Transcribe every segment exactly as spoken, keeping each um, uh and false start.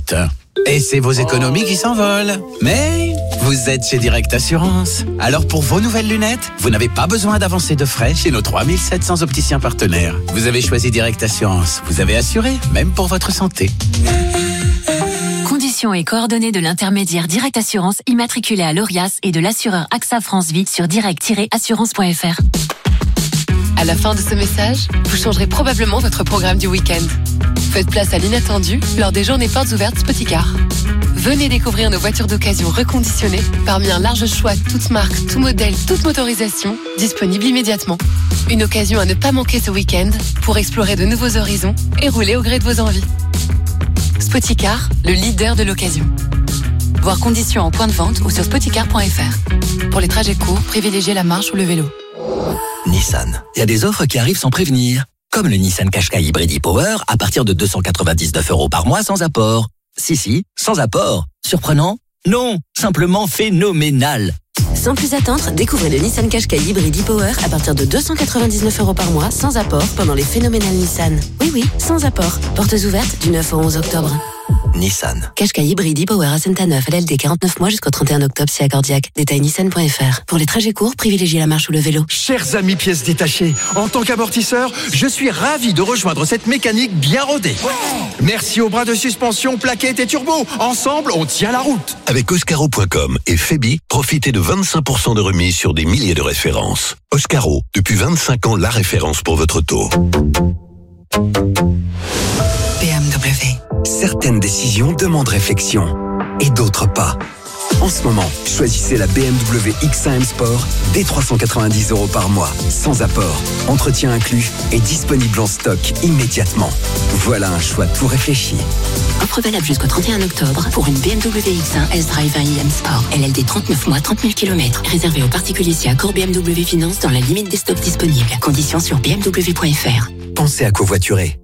lunettes. Et c'est vos économies qui s'envolent. Mais vous êtes chez Direct Assurance. Alors pour vos nouvelles lunettes, vous n'avez pas besoin d'avancer de frais chez nos trois mille sept cents opticiens partenaires. Vous avez choisi Direct Assurance. Vous avez assuré, même pour votre santé. Conditions et coordonnées de l'intermédiaire Direct Assurance immatriculé à l'Orias et de l'assureur AXA France Vie sur direct tiret assurance point f r. À la fin de ce message, vous changerez probablement votre programme du week-end. Faites place à l'inattendu lors des journées portes ouvertes Spoticar. Venez découvrir nos voitures d'occasion reconditionnées parmi un large choix toutes marques, tout modèle, toute motorisation, disponible immédiatement. Une occasion à ne pas manquer ce week-end pour explorer de nouveaux horizons et rouler au gré de vos envies. Spoticar, le leader de l'occasion. Voir conditions en point de vente ou sur spoticar point f r. Pour les trajets courts, privilégiez la marche ou le vélo. Nissan. Il y a des offres qui arrivent sans prévenir. Comme le Nissan Qashqai Hybrid e-Power à partir de deux cent quatre-vingt-dix-neuf euros par mois sans apport. Si, si, sans apport. Surprenant? Non, simplement phénoménal. Sans plus attendre, découvrez le Nissan Qashqai Hybrid e-Power à partir de deux cent quatre-vingt-dix-neuf euros par mois sans apport pendant les phénoménales Nissan. Oui, oui, sans apport. Portes ouvertes du neuf au onze octobre. Nissan. Qashqai Hybrid e-Power à Saint-Neuf, L L D quarante-neuf mois jusqu'au trente et un octobre si accordiaque. Détail nissan point f r. Pour les trajets courts, privilégiez la marche ou le vélo. Chers amis pièces détachées, en tant qu'amortisseur, je suis ravi de rejoindre cette mécanique bien rodée. Merci aux bras de suspension, plaquettes et turbo. Ensemble, on tient la route. Avec Oscaro point com et Febi, profitez de vingt-cinq pour cent de remise sur des milliers de références. Oscaro, depuis vingt-cinq ans, la référence pour votre taux. B M W. Certaines décisions demandent réflexion et d'autres pas. En ce moment, choisissez la B M W X un M Sport dès trois cent quatre-vingt-dix euros par mois, sans apport, entretien inclus et disponible en stock immédiatement. Voilà un choix tout réfléchi. Offre valable jusqu'au trente et un octobre pour une B M W X un S-Drive un i M Sport. L L D trente-neuf mois, trente mille kilomètres. Réservé aux particuliers si accord B M W Finance dans la limite des stocks disponibles. Conditions sur b m w point f r. Pensez à covoiturer.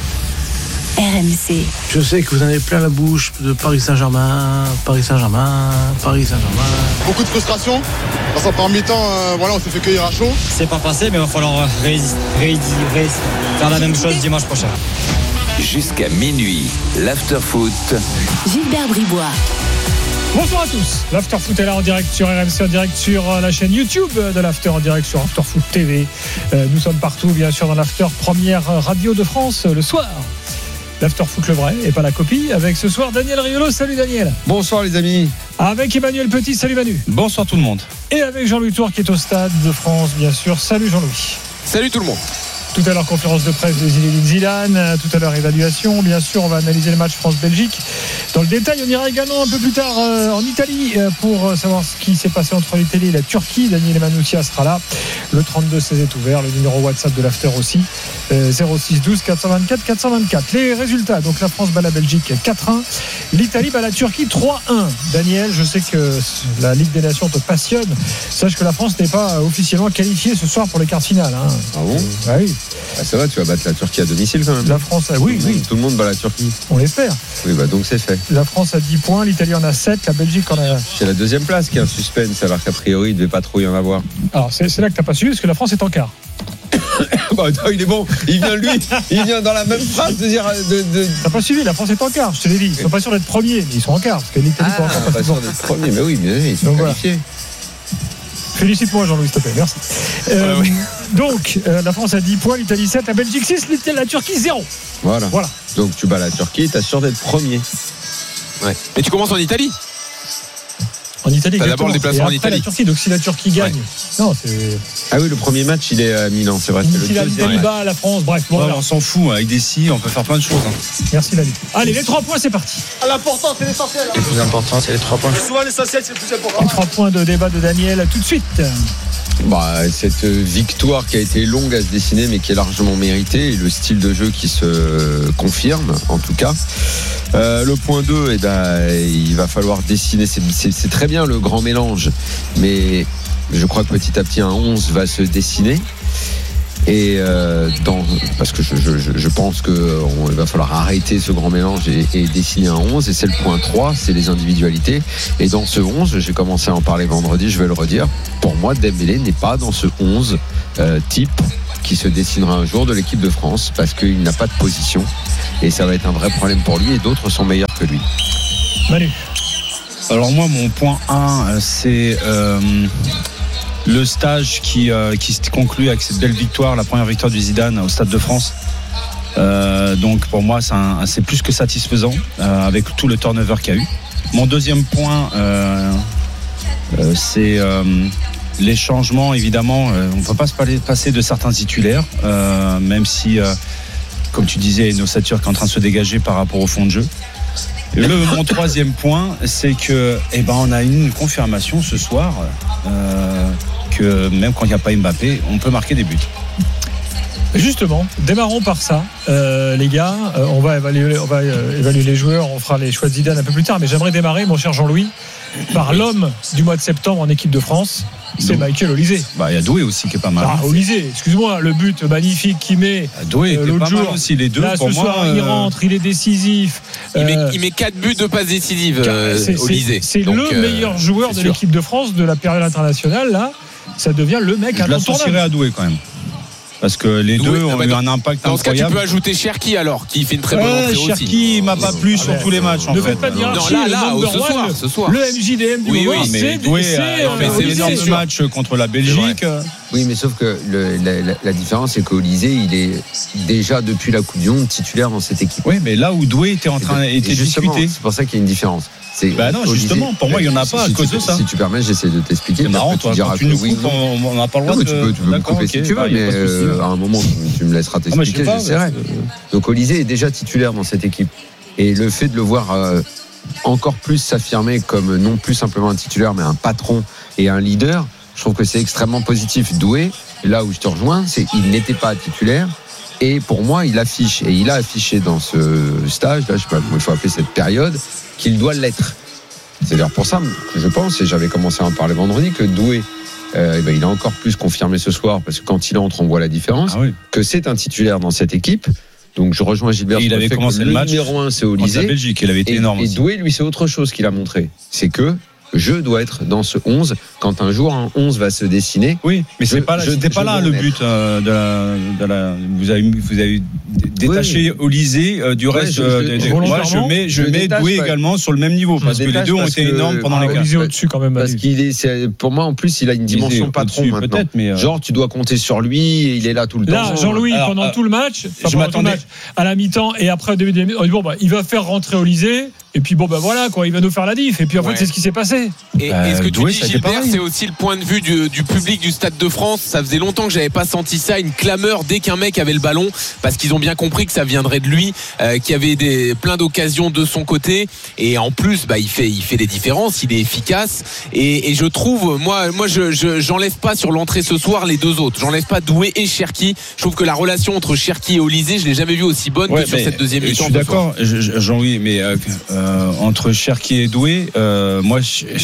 R M C. Je sais que vous en avez plein la bouche de Paris Saint-Germain, Paris Saint-Germain, Paris Saint-Germain. Beaucoup de frustration. Dans sa première mi-temps, euh, voilà, on s'est fait cueillir à chaud. C'est pas passé, mais il va falloir résister, résister, résister, faire la même chose dimanche prochain. Jusqu'à minuit, l'after-foot. Gilbert Bribois. Bonsoir à tous, l'After-Foot est là en direct sur R M C, en direct sur la chaîne YouTube de l'After, en direct sur After-Foot T V. Euh, nous sommes partout, bien sûr, dans l'After, première radio de France, le soir. L'After-Foot le vrai et pas la copie, avec ce soir Daniel Riolo. Salut Daniel. Bonsoir les amis. Avec Emmanuel Petit, salut Manu. Bonsoir tout le monde. Et avec Jean-Louis Tour qui est au Stade de France, bien sûr. Salut Jean-Louis. Salut tout le monde. Tout à l'heure, conférence de presse de Zinedine Zidane. Tout à l'heure, évaluation. Bien sûr, on va analyser le match France-Belgique. Dans le détail, on ira également un peu plus tard euh, en Italie euh, pour savoir ce qui s'est passé entre l'Italie et la Turquie. Daniel Emanucia sera là. Le trente-deux seize est ouvert. Le numéro WhatsApp de l'After aussi. Euh, zéro six douze quatre cent vingt-quatre quatre cent vingt-quatre. Les résultats. Donc, la France bat la Belgique quatre un. L'Italie bat la Turquie trois un. Daniel, je sais que la Ligue des Nations te passionne. Sache que la France n'est pas officiellement qualifiée ce soir pour les quarts finales. Hein. Ah bon? Ah oui. Ah, ça va, tu vas battre la Turquie à domicile quand même. La France, a... oui, tout oui. Monde, tout le monde bat la Turquie. On l'espère. Oui, bah donc c'est fait. La France a dix points, l'Italie en a sept, la Belgique en a. C'est la deuxième place qui est un suspense, alors qu'a priori il ne devait pas trop y en avoir. Alors c'est, c'est là que tu n'as pas suivi, parce que la France est en quart. Bah, attends, il est bon, il vient lui, il vient dans la même phrase de dire. De, de... T'as pas suivi, la France est en quart, je te l'ai dit. Ils sont pas sûrs d'être premiers, mais ils sont en quart, parce que l'Italie ah, pas, pas sûrs d'être premiers, mais oui, mais ils sont donc, qualifiés. Voilà. Félicite-moi Jean-Louis, s'il te plaît, merci. Euh, ah, oui. Donc, euh, la France a dix points, l'Italie sept, la Belgique six, la Turquie zéro. Voilà. voilà. Donc tu bats la Turquie, t'as sûr d'être premier. Ouais. Mais tu commences en Italie. En Italie, t'as d'abord le déplacement en Italie. La Turquie, donc si la Turquie gagne, ouais. non, c'est. Ah oui, le premier match, il est à Milan, c'est vrai. Si c'est le l'Italie bat la France, bref. Bon, ouais, on s'en fout, avec des si, on peut faire plein de choses. Hein. Merci Lali. Allez, les trois points, c'est parti. L'important, c'est l'essentiel. Le plus important, c'est les trois points. Souvent, l'essentiel, c'est le plus important. Les trois points de débat de Daniel, tout de suite. Bah, cette victoire qui a été longue à se dessiner mais qui est largement méritée et le style de jeu qui se confirme en tout cas. Euh, le point deux, eh ben, il va falloir dessiner, c'est, c'est, c'est très bien le grand mélange, mais je crois que petit à petit un onze va se dessiner. Et euh, dans, parce que je, je, je pense qu'il va falloir arrêter ce grand mélange et, et dessiner un onze. Et c'est le point trois, c'est les individualités. Et dans ce onze, j'ai commencé à en parler vendredi, je vais le redire. Pour moi, Dembélé n'est pas dans ce onze euh, type qui se dessinera un jour de l'équipe de France, parce qu'il n'a pas de position. Et ça va être un vrai problème pour lui, et d'autres sont meilleurs que lui. Manu. Alors moi, mon point un, c'est euh, le stage qui, euh, qui se conclut avec cette belle victoire, la première victoire du Zidane au Stade de France. Euh, donc pour moi, c'est, un, c'est plus que satisfaisant, euh, avec tout le turnover qu'il y a eu. Mon deuxième point, euh, euh, c'est euh, les changements. Évidemment, euh, on ne peut pas se passer de certains titulaires, euh, même si, euh, comme tu disais, nos ossature qui est en train de se dégager par rapport au fond de jeu. Le, mon troisième point, c'est que, eh ben, on a une confirmation ce soir euh, que même quand il n'y a pas Mbappé, on peut marquer des buts. Justement, démarrons par ça, euh, les gars. Euh, on va évaluer, on va euh, évaluer les joueurs. On fera les choix de Zidane un peu plus tard. Mais j'aimerais démarrer, mon cher Jean-Louis, par l'homme du mois de septembre en équipe de France. C'est Donc, Michael Olise. Bah, il y a Doué aussi qui est pas mal. Ah, Olise, excuse-moi, le but magnifique qu'il met. Doué était euh, pas jour. Mal aussi, les deux. Là, pour ce moi, soir, euh... il rentre, il est décisif. Il, euh... met, il met quatre buts de passes décisives, euh, c'est, Olise. C'est, c'est Donc, le euh, meilleur joueur de sûr. L'équipe de France de la période internationale. Là, ça devient le mec incontournable. Je l'associerais à Doué quand même. Parce que les Doué, deux ont bah, eu un impact dans incroyable. Dans ce cas, tu peux ajouter Cherki alors, qui fait une très bonne ouais, entrée Cherki, aussi. Cherki m'a pas plu sur tous les matchs. En ne fait. faites pas de hiérarchie. Non, là, là, là ce soir, ce soir. Le M J D M du oui, moment, oui, mais c'est Doué c'est, a fait euh, un énorme match contre la Belgique. Oui, mais sauf que le, la, la, la différence, c'est qu'Olise, il est déjà depuis la Coupe du Monde titulaire dans cette équipe. Oui, mais là où Doué était en train était discuté. C'est pour ça qu'il y a une différence. C'est bah non, Olise, justement, pour moi, il n'y en a pas si à cause tu, de ça. Si tu permets, j'essaie de t'expliquer. C'est marrant, toi, quand tu nous coupes, on n'a pas le droit de... Tu peux, tu peux me couper si tu veux, mais à un moment, tu me laisseras t'expliquer, j'essaierai. Donc Olise est déjà titulaire dans cette équipe. Et le fait de le voir encore plus s'affirmer comme non plus simplement un titulaire, mais un patron et un leader, je trouve que c'est extrêmement positif. Doué, là où je te rejoins, c'est qu'il n'était pas titulaire. Et pour moi, il affiche, et il a affiché dans ce stage, là, je sais pas comment il faut appeler cette période, qu'il doit l'être. C'est d'ailleurs pour ça que je pense, et j'avais commencé à en parler vendredi, que Doué, euh, ben, il a encore plus confirmé ce soir, parce que quand il entre, on voit la différence, ah oui. que c'est un titulaire dans cette équipe. Donc je rejoins Gilbert. Et il avait commencé le, le match numéro un, c'est Olise. La Belgique, il avait été et, énorme. Et aussi. Doué, lui, c'est autre chose qu'il a montré. C'est que je dois être dans ce onze quand un jour un onze va se dessiner. Oui, mais je, c'est pas là, je, c'était je pas là le but euh, de, la, de la. Vous avez, vous avez détaché oui. Olise euh, du ouais, reste. Je, euh, je, moi, je mets, je, je mets Doué également sur le même niveau parce que les deux ont été énormes pendant les Olise au-dessus quand même. Parce qu'il est, c'est, pour moi, en plus, il a une dimension patron maintenant. Peut-être, mais euh... genre, tu dois compter sur lui. Il est là tout le temps. Là, Jean-Louis, Alors, pendant euh, tout le match, je m'attendais à la mi-temps et après au début de la mi-temps, bon, bah, il va faire rentrer Olise. Et puis bon ben voilà quoi, il va nous faire la diff. Et puis en fait ouais. c'est ce qui s'est passé. Et, euh, et ce que tu Doué, dis Gilbert, c'est aussi le point de vue du, du public du Stade de France. Ça faisait longtemps que j'avais pas senti ça, une clameur dès qu'un mec avait le ballon, parce qu'ils ont bien compris que ça viendrait de lui, euh, qu'il y avait des, plein d'occasions de son côté. Et en plus, bah il fait, il fait des différences, il est efficace. Et, et je trouve, moi, moi je, je j'enlève pas sur l'entrée ce soir les deux autres. J'enlève pas Doué et Cherki. Je trouve que la relation entre Cherki et Olise, je l'ai jamais vue aussi bonne ouais, que sur cette deuxième mi-temps. Je suis d'accord, Jean-Louis, mais euh, euh, entre Cherki et Doué, euh, moi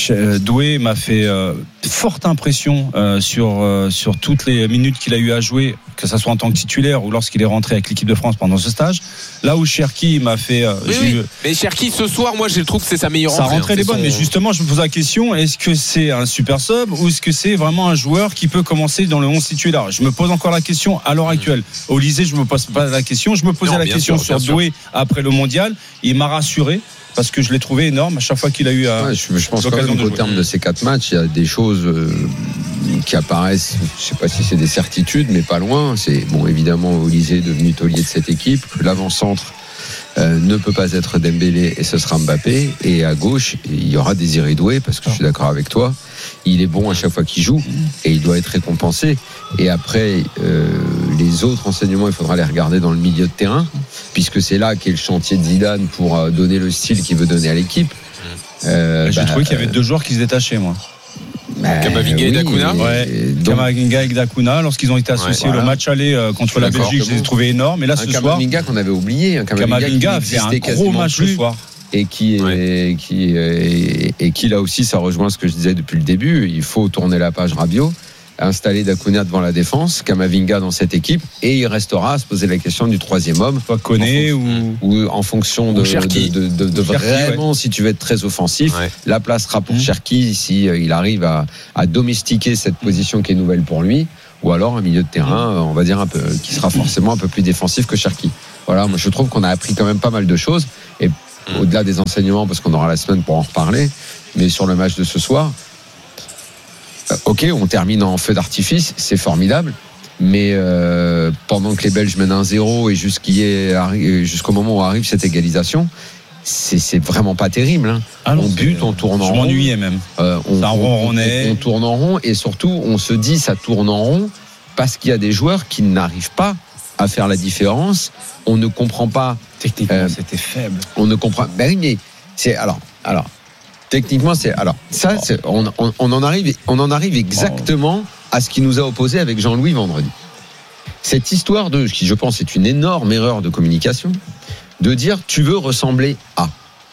Doué m'a fait euh, forte impression euh, sur euh, sur toutes les minutes qu'il a eu à jouer, que ça soit en tant que titulaire ou lorsqu'il est rentré avec l'équipe de France pendant ce stage. Là où Cherki m'a fait euh, oui, oui. mais Cherki ce soir, moi je trouve que c'est sa meilleure entrée. Sa rentrée hein, est bonne, son... mais justement je me pose la question, est-ce que c'est un super sub ou est-ce que c'est vraiment un joueur qui peut commencer dans le onze titulaire? Je me pose encore la question à l'heure actuelle. Olise, je me pose pas la question, je me posais non, la question sûr, sur Doué après le mondial. Il m'a rassuré parce que je l'ai trouvé énorme à chaque fois qu'il a eu à ouais, je, je pense quand même qu'au terme de ces quatre matchs, il y a des choses euh, qui apparaissent, je sais pas si c'est des certitudes, mais pas loin. C'est bon, évidemment, Olise est devenu taulier de cette équipe. L'avant-centre euh, ne peut pas être Dembélé et ce sera Mbappé. Et à gauche, il y aura Désiré Doué, parce que je suis d'accord avec toi. Il est bon à chaque fois qu'il joue et il doit être récompensé. Et après, euh, les autres enseignements, il faudra les regarder dans le milieu de terrain, puisque c'est là qu'est le chantier de Zidane pour euh, donner le style qu'il veut donner à l'équipe. Euh, J'ai bah, trouvé qu'il y avait deux joueurs qui se détachaient, moi. Bah, Camavinga oui, et Dacuna. Ouais. Donc... Camavinga et Dacuna, lorsqu'ils ont été associés ouais, voilà. au match aller euh, contre la Belgique, je les ai trouvés énormes. Et là, ce un soir, Camavinga qu'on avait oublié, un Camavinga, Camavinga a fait un gros match ce soir. Et qui, ouais. est, qui est, et qui là aussi, ça rejoint ce que je disais depuis le début. Il faut tourner la page Rabiot. installer Dacunia devant la défense, Kamavinga dans cette équipe, et il restera à se poser la question du troisième homme. Soit Koné ou... ou en fonction de, Cherki. de, de, de, de Cherki, vraiment, ouais. si tu veux être très offensif, Ouais. la place sera pour Mmh. Cherki si euh, il arrive à, à domestiquer cette position qui est nouvelle pour lui, ou alors un milieu de terrain, euh, on va dire un peu, qui sera forcément un peu plus défensif que Cherki. Voilà, moi je trouve qu'on a appris quand même pas mal de choses, et mmh. au-delà des enseignements, parce qu'on aura la semaine pour en reparler, mais sur le match de ce soir, euh, ok, on termine en feu d'artifice, c'est formidable. Mais euh, pendant que les Belges mènent un zéro et jusqu'au moment où arrive cette égalisation, c'est, c'est vraiment pas terrible. Hein. Ah non, on bute, on tourne en rond. Je m'ennuyais même. Euh, on, ça ronronnait. On, on tourne en rond et surtout, on se dit ça tourne en rond parce qu'il y a des joueurs qui n'arrivent pas à faire la différence. On ne comprend pas. Techniquement, euh, c'était faible. On ne comprend. Ben oui, mais c'est alors, alors. Techniquement, c'est alors ça, c'est, on, on, on en arrive, on en arrive exactement à ce qui nous a opposé avec Jean-Louis vendredi. Cette histoire de, qui je pense est une énorme erreur de communication, de dire tu veux ressembler à.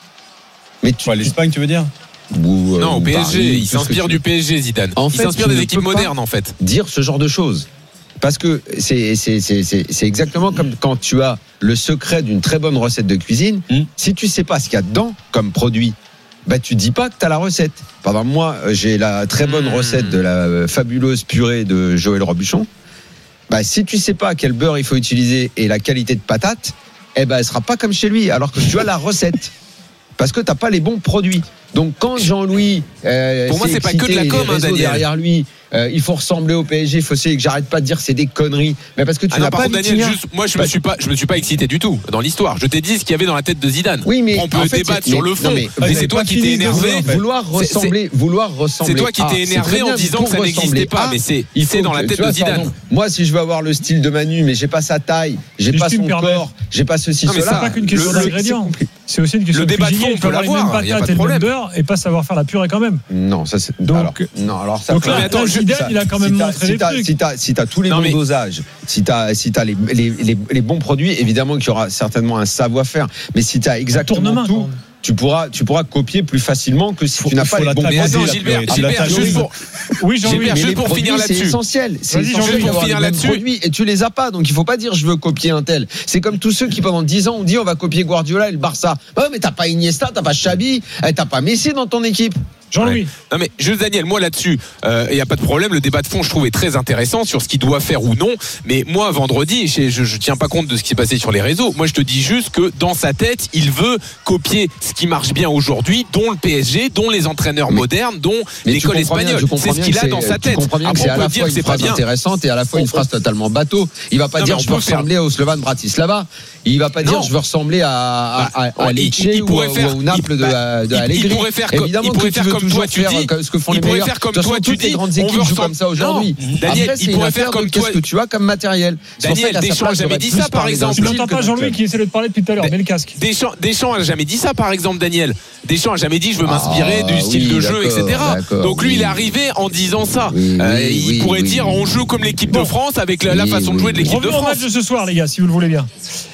Mais tu, Quoi, l'Espagne, tu veux dire? Ou, non, au P S G, Paris, il s'inspire du P S G, Zidane. En il fait, s'inspire tu des ne équipes peux pas modernes, en fait. Dire ce genre de choses. Parce que c'est, c'est, c'est, c'est, c'est exactement comme quand tu as le secret d'une très bonne recette de cuisine. Mmh. Si tu sais pas ce qu'il y a dedans comme produit, bah tu dis pas que tu as la recette. Par exemple, moi, j'ai la très bonne mmh. recette de la fabuleuse purée de Joël Robuchon. Bah, si tu sais pas quel beurre il faut utiliser et la qualité de patate, eh ben, elle sera pas comme chez lui, alors que tu as la recette. Parce que t'as pas les bons produits. Donc quand Jean-Louis, euh, pour moi, c'est pas que de la com, hein, Daniel. Derrière lui, euh, il faut ressembler au P S G. Il faut essayer que j'arrête pas de dire que c'est des conneries. Mais parce que tu ah n'as non, pas contre, Daniel, juste, moi, je me suis pas, je me suis pas excité du tout dans l'histoire. Je t'ai dit ce qu'il y avait dans la tête de Zidane. Oui, mais on peut en fait, débattre mais, sur le fond. Non, mais, mais c'est toi qui t'es énervé. Vouloir, vouloir ressembler, c'est, vouloir ressembler. C'est toi qui t'es énervé en disant que ça n'existait pas. Mais c'est, c'est dans la tête de Zidane. Moi, si je veux avoir le style de Manu, mais j'ai pas sa taille, j'ai pas son corps, j'ai pas ceci, cela. C'est pas qu'une question d'ingrédients. C'est aussi une question de cuisinier. Le débat de fond, on peut l'avoir. Il y a pas de problème. Et pas savoir faire la purée quand même. Non, ça c'est. Donc, alors, non, alors ça. Donc là, attends, Zidane, il a quand même si montré si des trucs. Si t'as, si t'as tous les non, bons mais... dosages, si t'as, si t'as les, les, les, les bons produits, évidemment qu'il y aura certainement un savoir-faire. Mais si t'as exactement tout. Tu pourras, tu pourras copier plus facilement que si faut, tu n'as pas les bons produits. Gilbert, Gilbert, juste pour, oui, Jean-Louis, juste pour finir là-dessus. C'est essentiel. C'est essentiel pour finir là-dessus. Produits et tu les as pas, donc il faut pas dire je veux copier un tel. C'est comme tous ceux qui pendant dix ans ont dit on va copier Guardiola et le Barça. Oh, mais t'as pas Iniesta, t'as pas Xavi, t'as pas Messi dans ton équipe. Jean-Louis. Ouais. Non mais juste Daniel, moi là-dessus, il euh, y a pas de problème. Le débat de fond, je trouvais très intéressant sur ce qu'il doit faire ou non. Mais moi, vendredi, je, je, je tiens pas compte de ce qui s'est passé sur les réseaux. Moi, je te dis juste que dans sa tête, il veut copier ce qui marche bien aujourd'hui, dont le P S G, dont les entraîneurs mais, modernes, dont l'école espagnole. Bien, c'est ce qu'il a dans sa tête. Après, on c'est à peut la dire fois une c'est phrase pas bien. intéressante et à la fois une phrase totalement bateau. Il va pas non, dire je veux ressembler au Slovan Bratislava. Il va pas dire je veux ressembler à à Lecce ou au Naples de Allegri. Il pourrait faire évidemment que tu veux toujours faire ce que font les pourrait meilleurs. faire comme toi, tu dis. Les grandes équipes jouent comme ça aujourd'hui. Daniel, il pourrait faire comme toi. Qu'est-ce que tu as comme matériel? Daniel, Deschamps a jamais dit ça, par exemple. Tu n'entends pas Jean-Louis qui essaie de te parler depuis tout à l'heure. Mets le casque. Deschamps a jamais dit ça, par exemple, Daniel. Deschamps a jamais dit je veux m'inspirer du style de jeu, et cetera. Donc lui, il est arrivé en disant ça. Il pourrait dire on joue comme l'équipe de France avec la façon de jouer de l'équipe de France. Revenons au match de ce soir, les gars, si vous le voulez bien.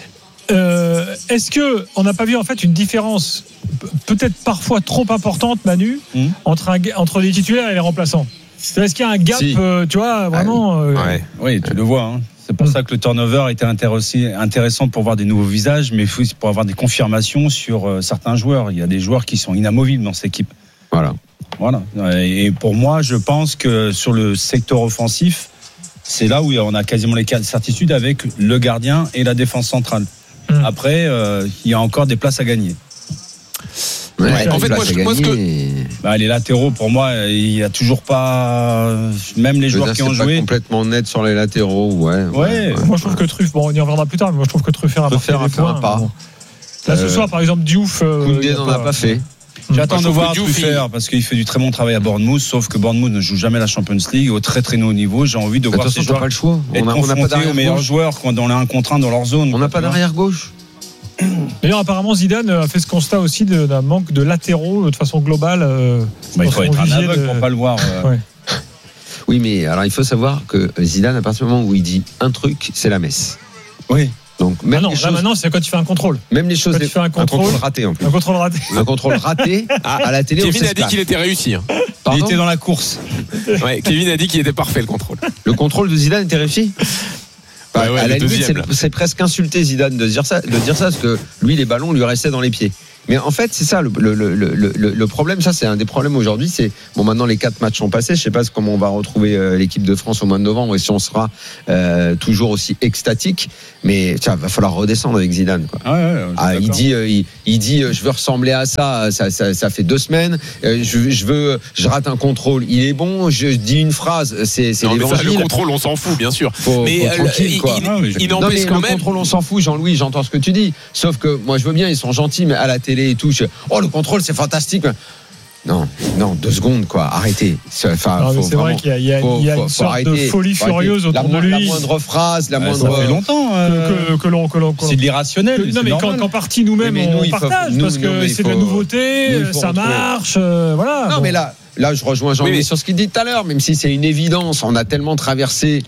Euh, est-ce que on n'a pas vu en fait une différence peut-être parfois trop importante, Manu, mmh. entre, un, entre les titulaires et les remplaçants? Est-ce qu'il y a un gap, si. euh, tu vois, vraiment euh... ouais. Oui, tu le vois. Hein. C'est pour mmh. ça que le turnover était intéressant pour voir des nouveaux visages, mais pour avoir des confirmations sur euh, certains joueurs. Il y a des joueurs qui sont inamovibles dans cette équipe. Voilà. Voilà. Et pour moi, je pense que sur le secteur offensif, c'est là où on a quasiment les certitudes avec le gardien et la défense centrale. Mmh. Après, euh, il y a encore des places à gagner. Ouais, ouais, en fait, moi, je, moi ce que bah, les latéraux, pour moi, il y a toujours pas, même les joueurs qui ont joué, pas complètement net sur les latéraux, ouais. Ouais. ouais, ouais moi, je trouve que Truff, bon, on y reviendra plus tard, mais moi, je trouve que Truff a fait un pas. Bon. Là, ce euh, soir, par exemple, Diouf, euh, Koundé n'en a pas fait. J'attends de voir Truff faire parce qu'il fait du très bon travail à Bournemouth, sauf que Bournemouth ne joue jamais la Champions League au très très haut niveau. J'ai envie de voir ces joueurs. Pas le choix. On a pas d'arrière meilleurs joueurs dans les un contre un dans leur zone. On n'a pas d'arrière gauche. D'ailleurs, apparemment, Zidane a fait ce constat aussi d'un manque de latéraux de façon globale. Euh, bah, il faut être un aveugle de... pour pas le voir. Euh... Ouais. Oui, mais alors il faut savoir que Zidane, à partir du moment où il dit un truc, c'est la messe. Oui. Donc même ah non, les là choses, maintenant c'est quand tu fais un contrôle. Même les choses, quand tu fais un contrôle, un contrôle raté en plus. Un contrôle raté. Un contrôle raté à la télé. Kevin a dit qu'il était réussi. Hein. Il était dans la course. Ouais, Kevin a dit qu'il était parfait le contrôle. Le contrôle de Zidane était réussi. Bah, ouais, ouais, à la limite, c'est, c'est presque insulter Zidane de dire ça, de dire ça, parce que lui, les ballons lui restaient dans les pieds. Mais en fait, c'est ça le, le, le, le, le problème. Ça, c'est un des problèmes aujourd'hui. C'est bon, maintenant les quatre matchs sont passés. Je sais pas comment on va retrouver euh, l'équipe de France au mois de novembre et si on sera euh, toujours aussi extatique. Mais tiens, va falloir redescendre avec Zidane. Quoi. Ah ouais, ouais, ah, il dit, euh, il, il dit, euh, je veux ressembler à ça. Ça, ça, ça fait deux semaines. Euh, je, je veux, je rate un contrôle. Il est bon. Je dis une phrase. C'est, c'est non, l'évangile. Mais ça, le contrôle, on s'en fout, bien sûr. Faut, mais faut euh, il, quoi. il, Ah, il, il n'empêche non, quand le même. Le contrôle, on s'en fout, Jean-Louis. J'entends ce que tu dis. Sauf que moi, je veux bien. Ils sont gentils, mais à la télé et tout. Je, oh, le contrôle, c'est fantastique. Non, non, deux secondes, quoi. Arrêtez. Enfin, non, faut c'est vraiment, vrai qu'il y a, il y a, faut, il y a une faut, sorte faut de folie furieuse autour la, de lui. La moindre phrase, la ouais, moindre. Ça fait longtemps euh, que, que, que l'on, que l'on. C'est de l'irrationnel. Que, non, mais qu'en, qu'en partie nous-mêmes mais mais nous, on partage faut, parce nous, que c'est faut, de la nouveauté, nous, ça marche, euh, voilà. Non, bon. mais là, là, je rejoins Jean-Louis oui, sur ce qu'il dit tout à l'heure, même si c'est une évidence. On a tellement traversé.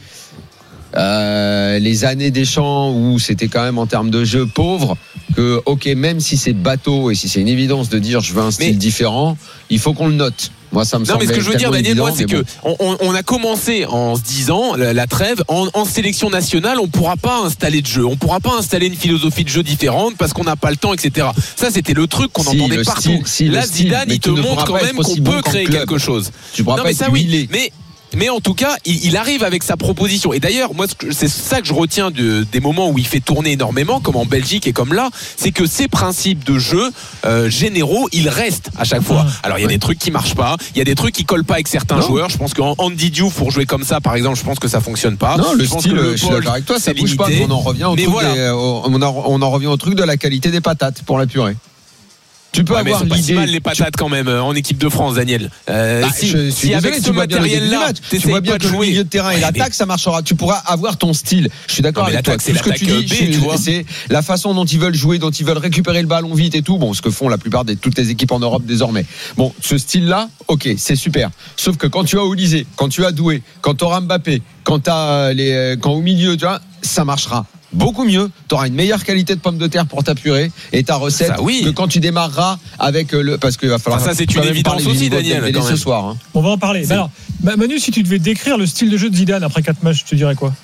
Euh, les années des champs où c'était quand même en termes de jeu pauvre que ok, même si c'est bateau et si c'est une évidence de dire je veux un style mais, non, il faut qu'on le note. Moi, ça me non, mais ce que je veux dire, Daniel, moi, c'est bon. que on, on a commencé en se disant la, la trêve en, en sélection nationale, on pourra pas installer de jeu, on pourra pas installer une philosophie de jeu différente parce qu'on n'a pas le temps, et cetera. Ça, c'était le truc qu'on si, entendait partout. Style, si, Là, Zidane, il te montre quand même qu'on peut créer quelque chose. Tu pourras non, pas mais être ça, huilé. Oui, mais Mais en tout cas, il, il arrive avec sa proposition. Et d'ailleurs, moi, c'est ça que je retiens de, des moments où il fait tourner énormément, comme en Belgique et comme là, c'est que ces principes de jeu euh, généraux, ils restent à chaque fois. Alors, il y a ouais. des trucs qui marchent pas, il y a des trucs qui collent pas avec certains non. joueurs. Je pense qu'Andy Diouf, pour jouer comme ça, par exemple, je pense que ça fonctionne pas. Non, le je style, le je suis d'accord avec toi, ça bouge limité. Pas. On en revient au truc voilà. des, on, en, on en revient au truc de la qualité des patates pour la purée. Tu peux ouais, avoir mais c'est l'idée. Pas si mal les patates tu... quand même en équipe de France, Daniel. Euh, bah, si, je suis si désolé, avec ce matériel-là, tu vois bien que le milieu de terrain et l'attaque, ça marchera. Tu pourras avoir ton style. Je suis d'accord non, avec toi. C'est ce que tu dis, B, tu vois. C'est la façon dont ils veulent jouer, dont ils veulent récupérer le ballon vite et tout. Bon, ce que font la plupart de toutes les équipes en Europe désormais. Bon, ce style-là, ok, c'est super. Sauf que quand tu as Olysée, quand tu as Doué, quand tu auras Mbappé, quand tu as les, quand au milieu, tu vois, ça marchera beaucoup mieux, tu auras une meilleure qualité de pommes de terre pour ta purée et ta recette ça, oui. que quand tu démarreras avec le parce qu'il va falloir ah, ça c'est une évidence aussi Daniel quand ce soir hein. On va en parler. Bah alors, Manu, si tu devais décrire le style de jeu de Zidane après quatre matchs, tu dirais quoi?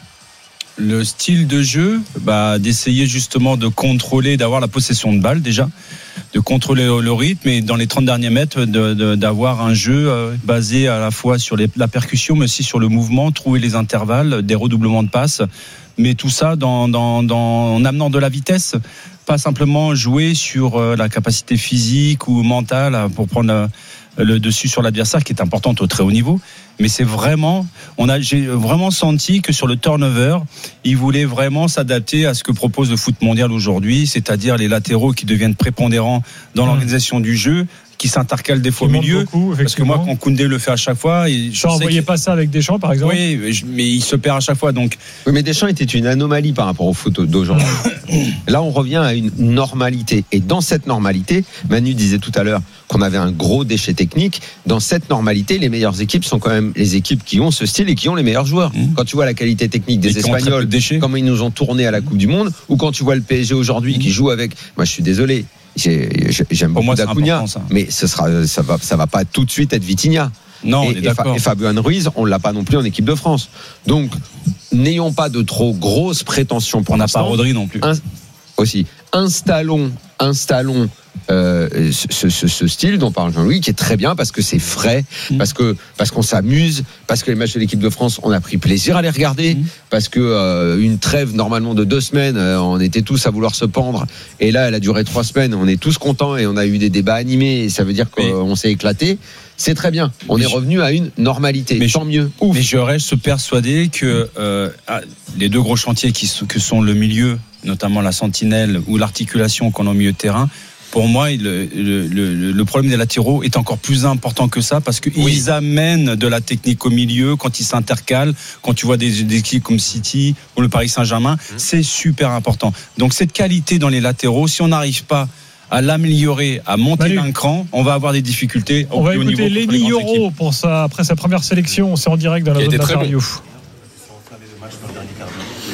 Le style de jeu, bah, d'essayer justement de contrôler, d'avoir la possession de balle déjà, de contrôler le rythme et dans les trente derniers mètres de, de, d'avoir un jeu euh, basé à la fois sur les, la percussion mais aussi sur le mouvement, trouver les intervalles, des redoublements de passes, mais tout ça dans, dans, dans, en amenant de la vitesse, pas simplement jouer sur euh, la capacité physique ou mentale pour prendre euh, le dessus sur l'adversaire qui est importante au très haut niveau, mais c'est vraiment, on a, j'ai vraiment senti que sur le turnover, il voulait vraiment s'adapter à ce que propose le foot mondial aujourd'hui, c'est-à-dire les latéraux qui deviennent prépondérants dans mmh. l'organisation du jeu, qui s'intercalent des fois au milieu, beaucoup, parce que moi quand Koundé le fait à chaque fois, et je ne voyais pas ça avec Deschamps par exemple. Oui, mais il se perd à chaque fois donc. Oui, mais Deschamps était une anomalie par rapport au foot d'aujourd'hui. Là, on revient à une normalité, et dans cette normalité, Manu disait tout à l'heure qu'on avait un gros déchet technique. Dans cette normalité, les meilleures équipes sont quand même les équipes qui ont ce style et qui ont les meilleurs joueurs. Mmh. Quand tu vois la qualité technique des Espagnols, comment ils nous ont tourné à la Coupe du Monde, ou quand tu vois le P S G aujourd'hui mmh. qui joue avec, moi je suis désolé. J'ai, j'aime beaucoup d'Acuna, mais ce sera, ça va, ça va pas tout de suite être Vitinha. Non, et, on est d'accord. Et Fabien Ruiz, on l'a pas non plus en équipe de France. Donc, n'ayons pas de trop grosses prétentions pour on l'instant. On n'a pas Rodri non plus. Un, aussi, installons, installons euh, ce, ce, ce style dont parle Jean-Louis, qui est très bien parce que c'est frais, mmh. parce que parce qu'on s'amuse, parce que les matchs de l'équipe de France, on a pris plaisir à les regarder, mmh. parce que euh, une trêve normalement de deux semaines, euh, on était tous à vouloir se pendre, et là, elle a duré trois semaines, on est tous contents et on a eu des débats animés, et ça veut dire qu'on mais, s'est éclaté. C'est très bien. On est revenu à une normalité. Mais tant je, mieux. Ouf. Mais je reste persuadé que euh, les deux gros chantiers qui que sont le milieu, notamment la sentinelle ou l'articulation qu'on a au milieu de terrain. Pour moi, le, le, le, le problème des latéraux est encore plus important que ça parce qu'ils oui. amènent de la technique au milieu quand ils s'intercalent. Quand tu vois des, des équipes comme City ou le Paris Saint-Germain, mmh. c'est super important. Donc cette qualité dans les latéraux, si on n'arrive pas à l'améliorer, à monter Manu. d'un cran, on va avoir des difficultés. On va écouter Lenny Yoro pour sa, après sa première sélection. C'est en direct dans la zone d'interview.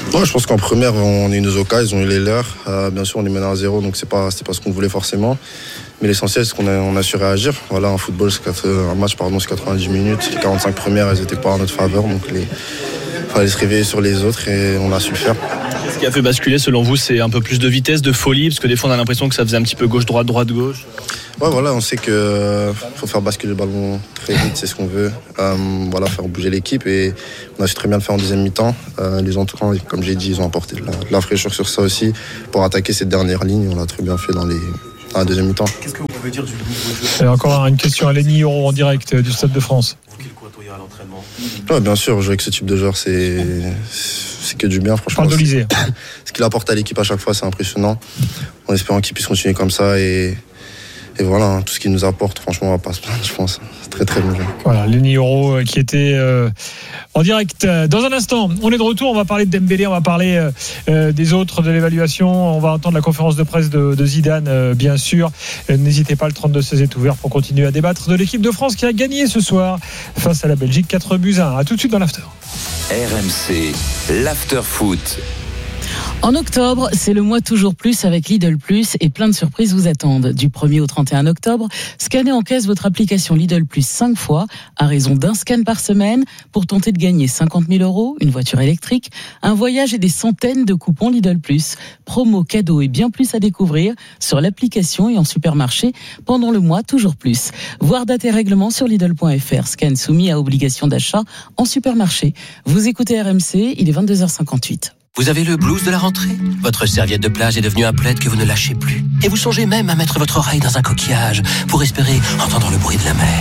Ouais, je pense qu'en première, on a eu nos occasions, ils ont eu les leurs. Euh, bien sûr, on est mené à zéro, donc c'est pas, c'est pas ce qu'on voulait forcément. Mais l'essentiel, c'est qu'on a, on a su réagir. Voilà, en football, c'est un match, pardon, c'est quatre-vingt-dix minutes. Les quarante-cinq premières, elles n'étaient pas en notre faveur, donc il fallait se réveiller sur les autres et on a su le faire. Ce qui a fait basculer, selon vous, c'est un peu plus de vitesse, de folie, parce que des fois, on a l'impression que ça faisait un petit peu gauche-droite, droite-gauche. Ouais, voilà, on sait qu'il euh, faut faire basculer le ballon très vite, c'est ce qu'on veut. Euh, voilà, faire bouger l'équipe et on a su très bien le faire en deuxième mi-temps. Euh, les entrants, comme j'ai dit, ils ont apporté de la, de la fraîcheur sur ça aussi pour attaquer cette dernière ligne. On l'a très bien fait dans, les, dans la deuxième mi-temps. Qu'est-ce que vous pouvez dire du nouveau jeu ? Et encore une question à Lenny Euro en direct du Stade de France. Vous qui le côtoyez à l'entraînement. Ouais, bien sûr, jouer avec ce type de joueur, c'est, c'est que du bien, franchement. Parle de l'Isée. Ce qu'il apporte à l'équipe à chaque fois, c'est impressionnant. En espérant qu'il puisse continuer comme ça et. Et voilà, tout ce qu'il nous apporte, franchement, on va pas se plaindre, je pense. C'est très très bon jeu. Voilà, Lenny Euro qui était euh, en direct. Dans un instant, on est de retour, on va parler de Dembélé, on va parler euh, des autres, de l'évaluation. On va entendre la conférence de presse de, de Zidane, euh, bien sûr. Euh, n'hésitez pas, le trente-deux seize est ouvert pour continuer à débattre de l'équipe de France qui a gagné ce soir face à la Belgique, quatre buts à un. A tout de suite dans l'after. R M C, l'after foot. En octobre, c'est le mois toujours plus avec Lidl Plus et plein de surprises vous attendent. Du premier au trente et un octobre, scannez en caisse votre application Lidl Plus cinq fois à raison d'un scan par semaine pour tenter de gagner cinquante mille euros, une voiture électrique, un voyage et des centaines de coupons Lidl Plus. Promo, cadeaux et bien plus à découvrir sur l'application et en supermarché pendant le mois toujours plus. Voir date et règlement sur Lidl point F R. Scan soumis à obligation d'achat en supermarché. Vous écoutez R M C, il est vingt-deux heures cinquante-huit. Vous avez le blues de la rentrée ? Votre serviette de plage est devenue un plaid que vous ne lâchez plus. Et vous songez même à mettre votre oreille dans un coquillage pour espérer entendre le bruit de la mer.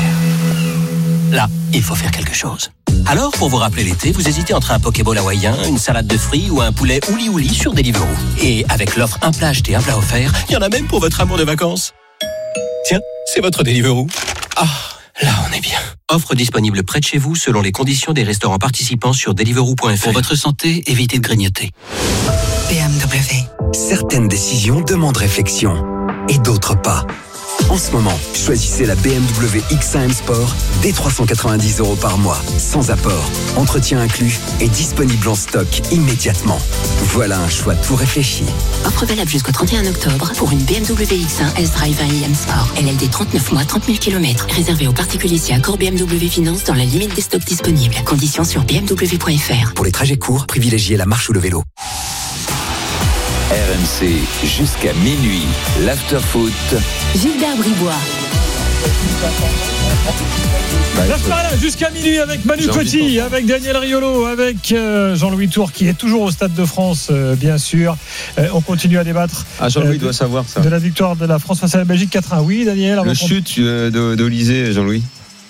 Là, il faut faire quelque chose. Alors, pour vous rappeler l'été, vous hésitez entre un Pokéball hawaïen, une salade de fruits ou un poulet ouli ouli sur Deliveroo. Et avec l'offre un plat acheté, un plat offert, il y en a même pour votre amour de vacances. Tiens, c'est votre Deliveroo. Ah, là on est bien. Offre disponible près de chez vous selon les conditions des restaurants participants sur deliveroo point F R. Pour votre santé, évitez de grignoter. B M W. Certaines décisions demandent réflexion et d'autres pas. En ce moment, choisissez la B M W X un M Sport dès trois cent quatre-vingt-dix euros par mois, sans apport, entretien inclus et disponible en stock immédiatement. Voilà un choix tout réfléchi. Offre valable jusqu'au trente et un octobre pour une B M W X un S-Drive un i M Sport. L L D trente-neuf mois, trente mille kilomètres. Réservé aux particuliers si accord B M W Finance dans la limite des stocks disponibles. Conditions sur b m w point f r. Pour les trajets courts, privilégiez la marche ou le vélo. R M C jusqu'à minuit, l'after-foot. Gilbert Bribois. Reste là jusqu'à minuit avec Manu Coty, avec Daniel Riolo, avec euh, Jean-Louis Tour qui est toujours au Stade de France, euh, bien sûr. Euh, on continue à débattre. Ah, Jean-Louis euh, doit savoir ça. De la victoire de la France face à la Belgique quatre un. Oui, Daniel. Le chute de, d'Olysée, Jean-Louis.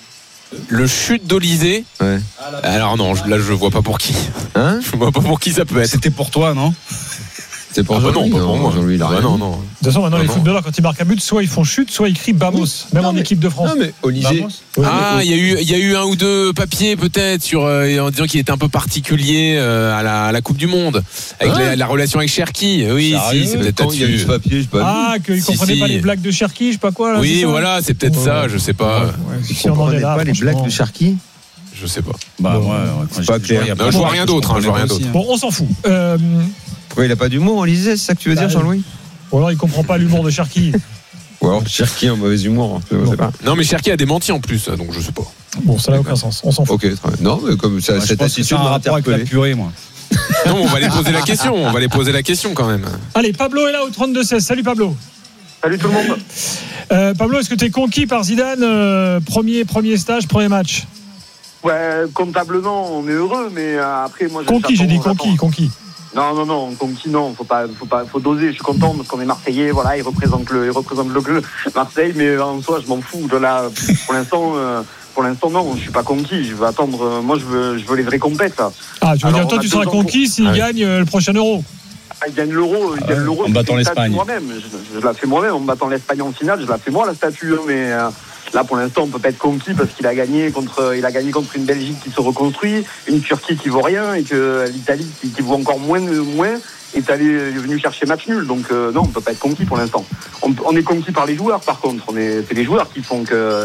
Le chute d'Olysée. Ouais. Alors non, là je vois pas pour qui. Hein ? Je vois pas pour qui ça peut être. C'était pour toi, non ? C'est pour ah bah non, pas pour moi. Jean-Louis, il a ah bah non, non. De toute façon, maintenant, ah les non. footballeurs, quand ils marquent un but, soit ils font chute, soit ils crient Bamos, oui. même non, en mais, équipe de France. Non, mais Olysée. Ah, il y a eu, il y a eu un ou deux papiers peut-être sur euh, en disant qu'il était un peu particulier euh, à, la, à la Coupe du Monde avec ah. la, la relation avec Cherki. Oui, Sérieux, si, c'est peut-être là-dessus. Il y a eu ce papier, je sais pas. Ah, qu'ils si, comprenaient si. pas les blagues de Cherki, je sais pas quoi. Là, oui, voilà, c'est peut-être ouais. ça, je sais pas. Ouais, ouais. Ils si on en est là, pas les blagues de Cherki. Je sais pas. Bah bon, moi, c'est pas clair. Je vois rien d'autre. Je vois rien d'autre. Bon, on s'en fout. Euh, Pourquoi il a pas d'humour, Olysée, c'est ça que tu veux bah, dire, Jean-Louis ? Ou alors il comprend pas l'humour de Cherki. Ou alors Cherki a un mauvais humour, je sais pas. Non, mais Cherki a démenti en plus, donc je sais pas. Bon, ça n'a aucun sens. On s'en fout. Ok, très bien. Non, mais comme ça, ouais, cette attitude m'a interpellé. Avec la purée, moi. Non, on va aller poser la question. On va aller poser la question quand même. Allez, Pablo est là au trente-deux seize. Salut Pablo. Salut tout le monde. Euh, Pablo, est-ce que tu es conquis par Zidane euh, premier, premier stage, premier match? Ouais, comptablement, on est heureux, mais euh, après, moi, je conquis, j'ai dit conquis, conquis. Non, non, non, conquis, non, faut pas, faut pas, faut doser. Je suis content parce qu'on est Marseillais, voilà, il représente le, il représente le club Marseille, mais en soi, je m'en fous. De là, pour l'instant, euh, pour l'instant, non, je suis pas conquis. Je veux attendre. Euh, moi, je veux, je veux les vraies compètes. Ah, tu veux Alors, dire, toi, tu seras conquis pour... s'il ah, gagne oui. le prochain Euro. Ah, il gagne l'Euro, il gagne l'Euro. En battant l'Espagne. Moi-même, je, je la fais moi-même. En battant l'Espagne en finale, je la fais moi la statue, mais. Euh, Là, pour l'instant, on peut pas être conquis parce qu'il a gagné contre, il a gagné contre une Belgique qui se reconstruit, une Turquie qui vaut rien et que l'Italie qui, qui vaut encore moins, moins est allé, est venu chercher match nul. Donc donc, non, on peut pas être conquis pour l'instant. On, on est conquis par les joueurs, par contre. On est, c'est les joueurs qui font que,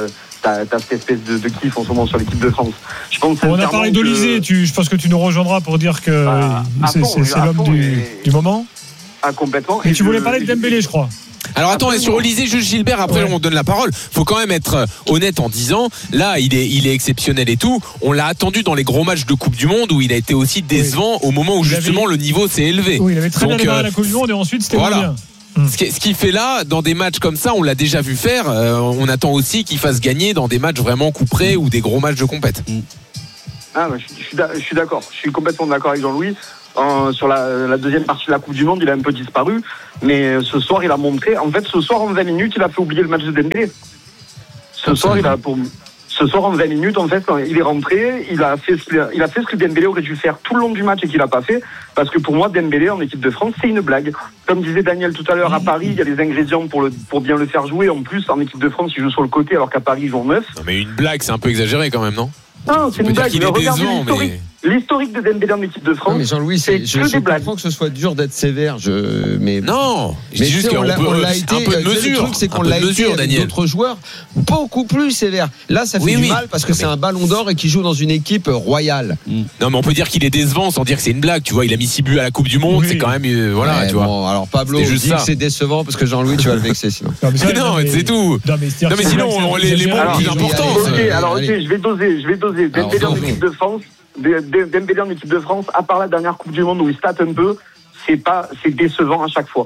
t'as, t'as cette espèce de, de kiff en ce moment sur l'équipe de France. Je pense on a parlé d'Olysée, que... tu, je pense que tu nous rejoindras pour dire que bah, c'est, fond, c'est, c'est l'homme du, et... du moment. Ah, complètement. Et, et tu je... voulais parler de Dembélé, je crois. Alors attends, et sur Olysée, juste Gilbert, après ouais. on donne la parole. Faut quand même être honnête en disant, là, il est, il est exceptionnel et tout. On l'a attendu dans les gros matchs de Coupe du Monde où il a été aussi décevant oui. au moment où il justement avait... le niveau s'est élevé. Oui, il avait très Donc, bien démarré euh, la Coupe du Monde et ensuite c'était voilà. bien. Ce qu'il, ce qu'il fait là, dans des matchs comme ça, on l'a déjà vu faire. Euh, on attend aussi qu'il fasse gagner dans des matchs vraiment couperés ou des gros matchs de compète. Ah, bah, je, je, suis je suis d'accord. Je suis complètement d'accord avec Jean-Louis. Euh, sur la, la deuxième partie de la Coupe du Monde, il a un peu disparu. Mais ce soir, il a montré. En fait, ce soir, en vingt minutes, il a fait oublier le match de Dembélé. Ce Absolument. soir, il a pour. Ce soir, en vingt minutes, en fait, il est rentré, il a fait, il a fait ce que Dembélé aurait dû faire tout le long du match et qu'il n'a pas fait. Parce que pour moi, Dembélé en équipe de France, c'est une blague. Comme disait Daniel tout à l'heure, à Paris, il y a les ingrédients pour, le, pour bien le faire jouer. En plus, en équipe de France, il joue sur le côté alors qu'à Paris, il joue en neuf. Non, mais une blague, c'est un peu exagéré quand même, non? Non, c'est On une blague. qu'il est décevant, mais... L'historique de Dembélé en équipe de France. Non, mais Jean-Louis, c'est, c'est que je, des je blagues. comprends que ce soit dur d'être sévère. Je, mais non, je dis juste qu'on l'a, peut, on l'a été, un peu de mesure. Le truc, c'est qu'on l'a été mesure, avec Daniel. D'autres joueurs beaucoup plus sévères. Là, ça fait oui, du oui. mal parce que mais... c'est un ballon d'or et qu'il joue dans une équipe royale. Non, mais on peut dire qu'il est décevant sans dire que c'est une blague. Tu vois, il a mis six buts à la Coupe du Monde. Oui. C'est quand même, euh, voilà, ouais, tu vois. Bon, alors Pablo dit ça. Que c'est décevant parce que Jean-Louis, tu vas le vexer sinon. Non, mais, c'est, non, mais c'est tout. Non, mais, non, mais sinon, on, les, les mots les plus importants. Ok, alors ok, je vais doser, je vais doser. Dembélé en équipe de France. Dembélé en équipe de France, à part la dernière Coupe du Monde où il state un peu, c'est pas, c'est décevant à chaque fois.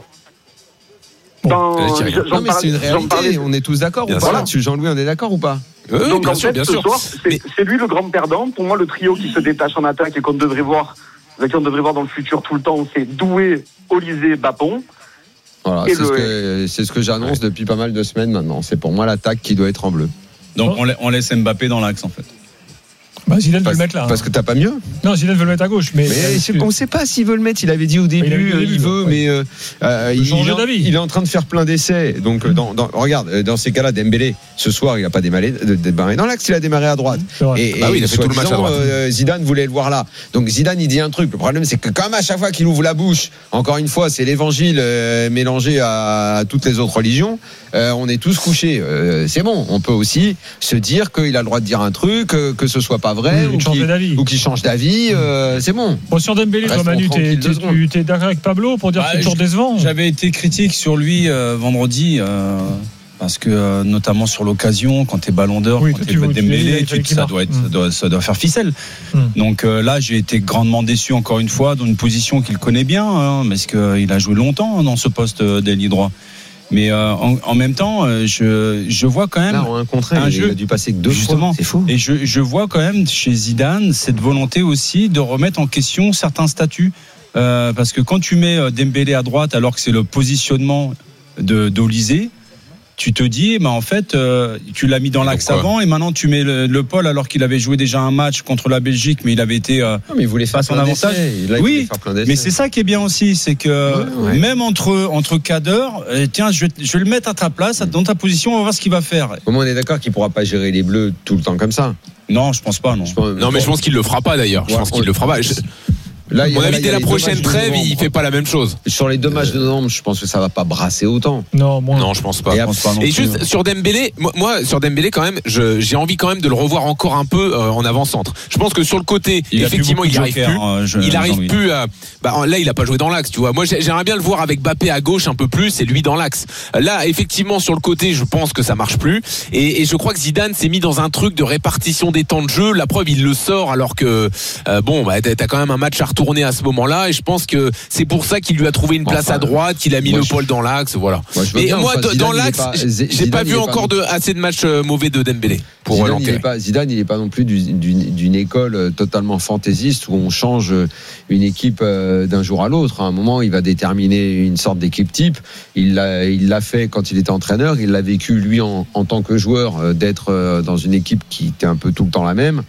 Dans, bon, non mais c'est une réalité, on est tous d'accord bien ou pas là-dessus. Jean-Louis, on est d'accord ou pas? euh, Donc bien en sûr, fait, bien ce sûr. soir, c'est, mais... c'est lui le grand perdant. Pour moi, le trio qui se détache en attaque et qu'on devrait voir, qu'on devrait voir dans le futur tout le temps, c'est Doué, Olysée, Bapon. Voilà, c'est, le... ce que, c'est ce que j'annonce ouais. depuis pas mal de semaines maintenant. C'est pour moi l'attaque qui doit être en bleu. Donc on, la, on laisse Mbappé dans l'axe en fait. Bah, Zidane veut le mettre là. Parce que t'as pas mieux. Non, Zidane veut le mettre à gauche. Mais, mais c'est, on sait pas s'il veut le mettre. Il avait dit au début, il, début, il veut, ouais. mais euh, euh, il, il, en, il est en train de faire plein d'essais. Donc, mmh. dans, dans, regarde, dans ces cas-là, Dembélé, ce soir, il a pas démarré, démarré dans l'axe, il a démarré à droite. Mmh. Et, bah oui, il a fait tout le match à droite. Euh, Zidane voulait le voir là. Donc Zidane, il dit un truc. Le problème, c'est que comme à chaque fois qu'il ouvre la bouche, encore une fois, c'est l'évangile euh, mélangé à, à toutes les autres religions. Euh, on est tous couchés. Euh, c'est bon. On peut aussi se dire qu'il a le droit de dire un truc, euh, que ce soit pas vrai, mmh, ou, qu'il, ou qu'il change d'avis. Euh, c'est bon. Bon, sur Dembélé, toi, Manu, t'es, t'es, tu, t'es d'accord avec Pablo pour dire bah, que c'est toujours décevant? J'avais été critique sur lui euh, vendredi. Euh... Parce que euh, notamment sur l'occasion, quand t'es Ballon d'Or, oui, quand t'es Dembélé, tu, ça doit être, ça doit, ça doit faire ficelle. Mmh. Donc euh, là, j'ai été grandement déçu encore une fois dans une position qu'il connaît bien, hein, parce qu'il a joué longtemps dans ce poste d'ailier droit. Mais euh, en, en même temps, je, je vois quand même là, un, contraire, un il jeu a dû passer que deux justement. fois. C'est fou. Et je, je vois quand même chez Zidane cette volonté aussi de remettre en question certains statuts, euh, parce que quand tu mets Dembélé à droite, alors que c'est le positionnement de d'Olysée, tu te dis, bah en fait, euh, tu l'as mis dans l'axe avant et maintenant tu mets le, le Paul alors qu'il avait joué déjà un match contre la Belgique, mais il avait été euh, non, mais il voulait faire son avantage. Là, oui, mais c'est ça qui est bien aussi, c'est que ouais, ouais. même entre entre cadres, euh, tiens, je vais, je vais le mettre à ta place, dans ta position, on va voir ce qu'il va faire. Comment on est d'accord qu'il pourra pas gérer les Bleus tout le temps comme ça? Non, je pense pas, non. Je pense, non, mais je pense qu'il le fera pas d'ailleurs. Je ouais, pense qu'il on... le fera pas. Je... Là, mon avis, dès la prochaine trêve, il fait pas la même chose. Sur les deux matchs de novembre, je pense que ça va pas brasser autant. Non, moi, non, je pense pas. Et, je pense pas non et juste sur Dembélé, moi, moi, sur Dembélé, quand même, je, j'ai envie quand même de le revoir encore un peu euh, en avant-centre. Je pense que sur le côté, il effectivement, il arrive plus. Hein, je, il arrive plus. À, bah, là, il a pas joué dans l'axe, tu vois. Moi, j'aimerais bien le voir avec Mbappé à gauche un peu plus et lui dans l'axe. Là, effectivement, sur le côté, je pense que ça marche plus. Et, et je crois que Zidane s'est mis dans un truc de répartition des temps de jeu. La preuve, il le sort alors que euh, bon, bah, t'as quand même un match à retourner à ce moment-là. Et je pense que c'est pour ça qu'il lui a trouvé une place enfin, à droite, qu'il a mis le Paul je... dans l'axe, voilà. Moi, mais bien, moi, enfin, dans l'axe, pas, j'ai Zidane, pas vu encore pas de, assez de matchs mauvais de Dembélé pour Zidane, l'enterrer. Il est pas, Zidane, il n'est pas non plus du, d'une, d'une école totalement fantaisiste où on change une équipe d'un jour à l'autre. À un moment, il va déterminer une sorte d'équipe type. Il l'a, il l'a fait quand il était entraîneur. Il l'a vécu lui en, en tant que joueur d'être dans une équipe qui était un peu tout le temps la même.